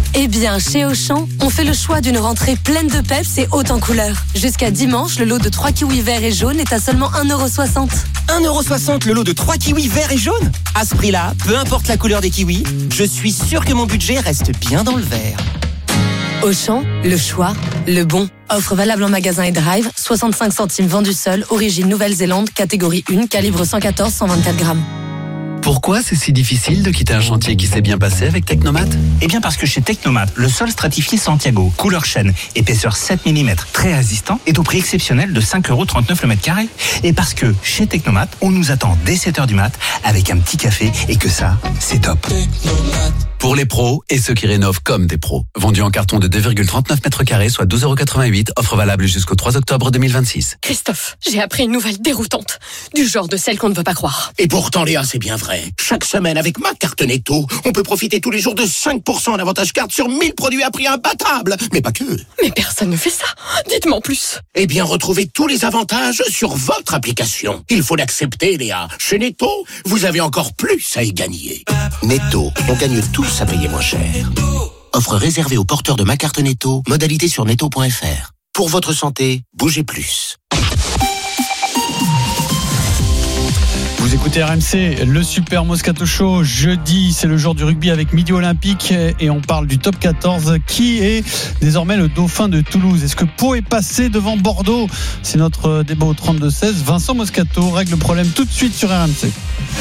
Eh bien, chez Auchan, on fait le choix d'une rentrée pleine de peps et haute en couleurs. Jusqu'à dimanche, le lot de 3 kiwis verts et jaunes est à seulement 1,60€. 1,60€ le lot de 3 kiwis verts et jaunes? À ce prix-là, peu importe la couleur des kiwis, je suis sûr que mon budget reste bien dans le vert. Auchan, le choix, le bon. Offre valable en magasin et drive, 65 centimes vendu seul, origine Nouvelle-Zélande, catégorie 1, calibre 114-124 grammes. Pourquoi c'est si difficile de quitter un chantier qui s'est bien passé avec Technomat? Eh bien parce que chez Technomat, le sol stratifié Santiago, couleur chêne, épaisseur 7 mm, très résistant, est au prix exceptionnel de 5,39€ le mètre carré. Et parce que chez Technomat, on nous attend dès 7h du mat avec un petit café et que ça, c'est top. Pour les pros et ceux qui rénovent comme des pros. Vendu en carton de 2,39 mètres carrés, soit 12,88€. Offre valable jusqu'au 3 octobre 2026. Christophe, j'ai appris une nouvelle déroutante. Du genre de celle qu'on ne veut pas croire. Et pourtant, Léa, c'est bien vrai. Chaque semaine, avec ma carte Netto, on peut profiter tous les jours de 5% en avantage carte sur 1000 produits à prix imbattable. Mais pas que. Mais personne ne fait ça. Dites-moi en plus. Eh bien, retrouvez tous les avantages sur votre application. Il faut l'accepter, Léa. Chez Netto, vous avez encore plus à y gagner. Netto, on gagne tous à payer moins cher. Offre réservée aux porteurs de ma carte Netto. Modalité sur netto.fr. Pour votre santé, bougez plus. Vous écoutez RMC, le Super Moscato Show. Jeudi, c'est le jour du rugby avec Midi Olympique et on parle du top 14 qui est désormais le dauphin de Toulouse. Est-ce que Pau est passé devant Bordeaux? C'est notre débat au 32-16. Vincent Moscato règle le problème tout de suite sur RMC.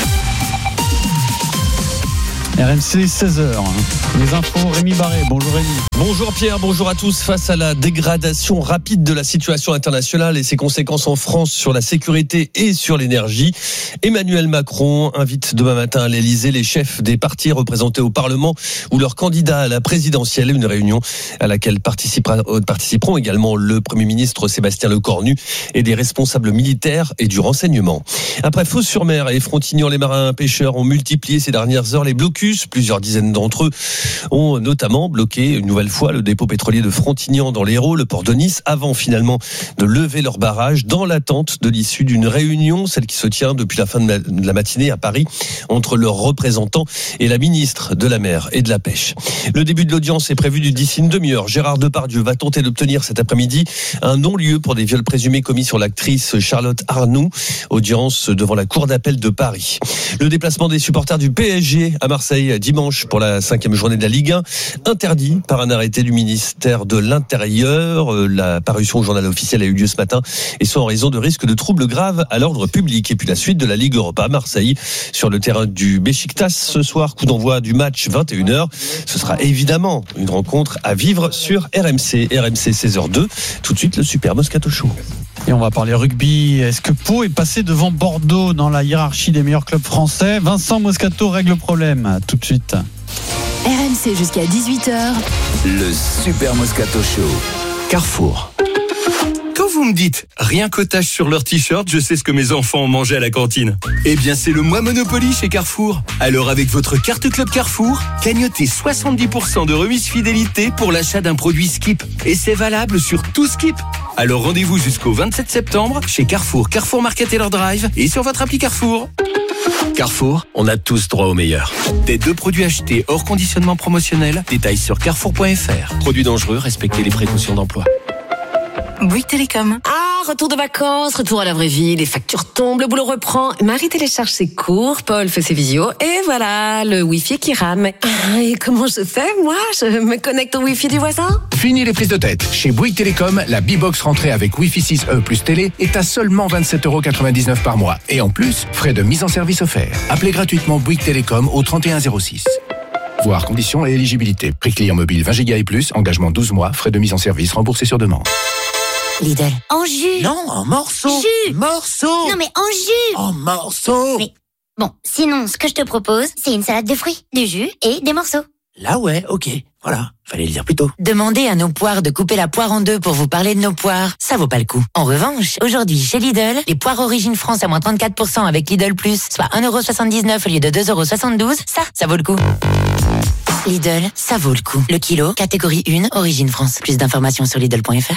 RMC 16h. Les infos, Rémi Barré. Bonjour Rémi. Bonjour Pierre, bonjour à tous. Face à la dégradation rapide de la situation internationale et ses conséquences en France sur la sécurité et sur l'énergie, Emmanuel Macron invite demain matin à l'Elysée les chefs des partis représentés au Parlement ou leurs candidats à la présidentielle. Une réunion à laquelle participeront également le Premier ministre Sébastien Lecornu et des responsables militaires et du renseignement. Après Fos-sur-Mer et Frontignan, les marins pêcheurs ont multiplié ces dernières heures les blocus. Plusieurs dizaines d'entre eux ont notamment bloqué une nouvelle fois le dépôt pétrolier de Frontignan dans l'Hérault, le port de Nice, avant finalement de lever leur barrage dans l'attente de l'issue d'une réunion, celle qui se tient depuis la fin de la matinée à Paris, entre leurs représentants et la ministre de la Mer et de la Pêche. Le début de l'audience est prévu d'ici une demi-heure. Gérard Depardieu va tenter d'obtenir cet après-midi un non-lieu pour des viols présumés commis sur l'actrice Charlotte Arnoux. Audience devant la cour d'appel de Paris. Le déplacement des supporters du PSG à Marseille dimanche pour la 5e journée de la Ligue 1, interdit par un arrêté du ministère de l'Intérieur. La parution au journal officiel a eu lieu ce matin et ce en raison de risques de troubles graves à l'ordre public. Et puis la suite de la Ligue Europa à Marseille sur le terrain du Beşiktaş ce soir, coup d'envoi du match 21h. Ce sera évidemment une rencontre à vivre sur RMC 16h02. Tout de suite le Super Moscato Show. Et on va parler rugby. Est-ce que Pau est passé devant Bordeaux dans la hiérarchie des meilleurs clubs français? Vincent Moscato règle le problème. Tout de suite. RMC jusqu'à 18h. Le Super Moscato Show. Carrefour. Quand vous me dites rien qu'otage sur leur t-shirt, je sais ce que mes enfants ont mangé à la cantine. Eh bien, c'est le mois Monopoly chez Carrefour. Alors, avec votre carte Club Carrefour, gagnotez 70% de remise fidélité pour l'achat d'un produit Skip. Et c'est valable sur tout Skip. Alors, rendez-vous jusqu'au 27 septembre chez Carrefour, Carrefour Market et leur drive et sur votre appli Carrefour. Carrefour, on a tous droit au meilleur. Des 2 produits achetés hors conditionnement promotionnel, détails sur carrefour.fr. Produits dangereux, respectez les précautions d'emploi. Bouygues Télécom. Ah, retour de vacances, retour à la vraie vie, les factures tombent, le boulot reprend. Marie télécharge ses cours, Paul fait ses visios, et voilà, le Wi-Fi qui rame. Ah, et comment je fais, moi? Je me connecte au Wi-Fi du voisin? Fini les prises de tête. Chez Bouygues Télécom, la B-Box rentrée avec Wi-Fi 6E plus télé est à seulement 27,99€ par mois. Et en plus, frais de mise en service offerts. Appelez gratuitement Bouygues Télécom au 3106. Voir conditions et éligibilité. Prix client mobile 20 Go et plus, engagement 12 mois, frais de mise en service remboursés sur demande. Lidl. En jus. Non, en morceaux. Jus. Morceaux. Non, mais en jus. En morceaux. Mais bon, sinon, ce que je te propose, c'est une salade de fruits, du jus et des morceaux. Là, ouais, ok. Voilà. Fallait le dire plus tôt. Demandez à nos poires de couper la poire en 2 pour vous parler de nos poires. Ça vaut pas le coup. En revanche, aujourd'hui, chez Lidl, les poires Origine France à moins 34% avec Lidl Plus, soit 1,79€ au lieu de 2,72€, ça vaut le coup. Lidl, ça vaut le coup. Le kilo, catégorie 1, Origine France. Plus d'informations sur Lidl.fr.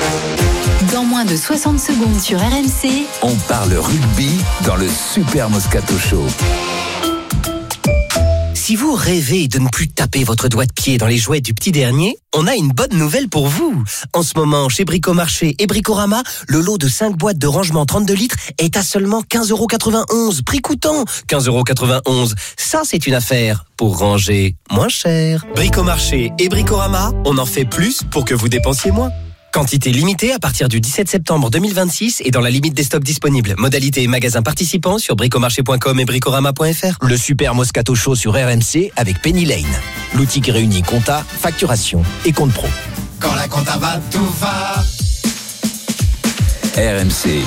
Dans moins de 60 secondes sur RMC, on parle rugby dans le Super Moscato Show. Si vous rêvez de ne plus taper votre doigt de pied dans les jouets du petit dernier, on a une bonne nouvelle pour vous. En ce moment, chez Bricomarché et Bricorama, le lot de 5 boîtes de rangement 32 litres est à seulement 15,91 €. Prix coûtant 15,91 €. Ça, c'est une affaire pour ranger moins cher. Bricomarché et Bricorama, on en fait plus pour que vous dépensiez moins. Quantité limitée à partir du 17 septembre 2026 et dans la limite des stocks disponibles. Modalité et magasins participants sur bricomarché.com et bricorama.fr. Le Super Moscato Show sur RMC avec Penny Lane. L'outil qui réunit compta, facturation et compte pro. Quand la compta va, tout va. RMC.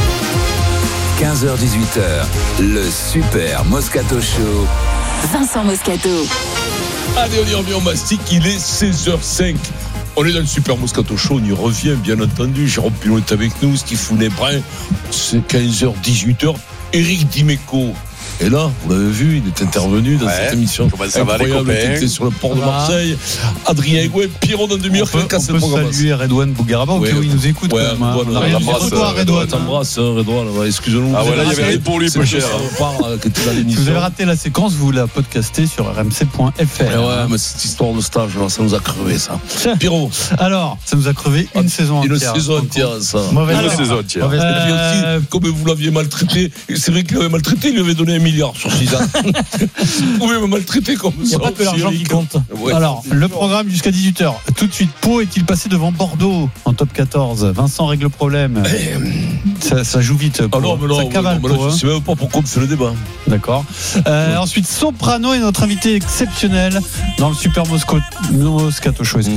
15h-18h, le Super Moscato Show. Vincent Moscato. Allez, on y revient au mastic, il est 16h05. On est dans le Super Moscato Show, on y revient bien entendu. Jérôme Pilon est avec nous, Stephen Brun, c'est 15h-18h. Eric Dimeco est là, vous l'avez vu, il est intervenu dans cette émission incroyable qui était sur le port de Marseille. Adrien Egouet, Pierrot dans demi-heure. On peut saluer Redouane Bougaraba, au cas où il nous écoute. Ouais, Redouane, t'embrasse, Redouane, excusez-nous. Ah voilà, il y avait rien pour lui, peu cher. Si vous avez raté la séquence, vous la podcastez sur rmc.fr. Ouais, mais cette histoire de stage, ça nous a crevé, ça. Pierrot. Alors, ça nous a crevé une saison entière. Une saison entière, ça. Une saison entière. Et puis aussi, comme vous l'aviez maltraité, c'est vrai qu'il l'avait maltraité, il lui avait donné 1 milliard sur 6 ans. Vous pouvez me maltraiter comme ça. Il n'y a pas que l'argent qui compte. Ouais. Alors, le programme jusqu'à 18h. Tout de suite, Pau est-il passé devant Bordeaux en top 14? Vincent règle le problème. Ça joue vite. Ah non, mais non, ça cavale. Je ne sais même pas pourquoi on fait le débat. D'accord. Ensuite, Soprano est notre invité exceptionnel dans le Super Moscato Show.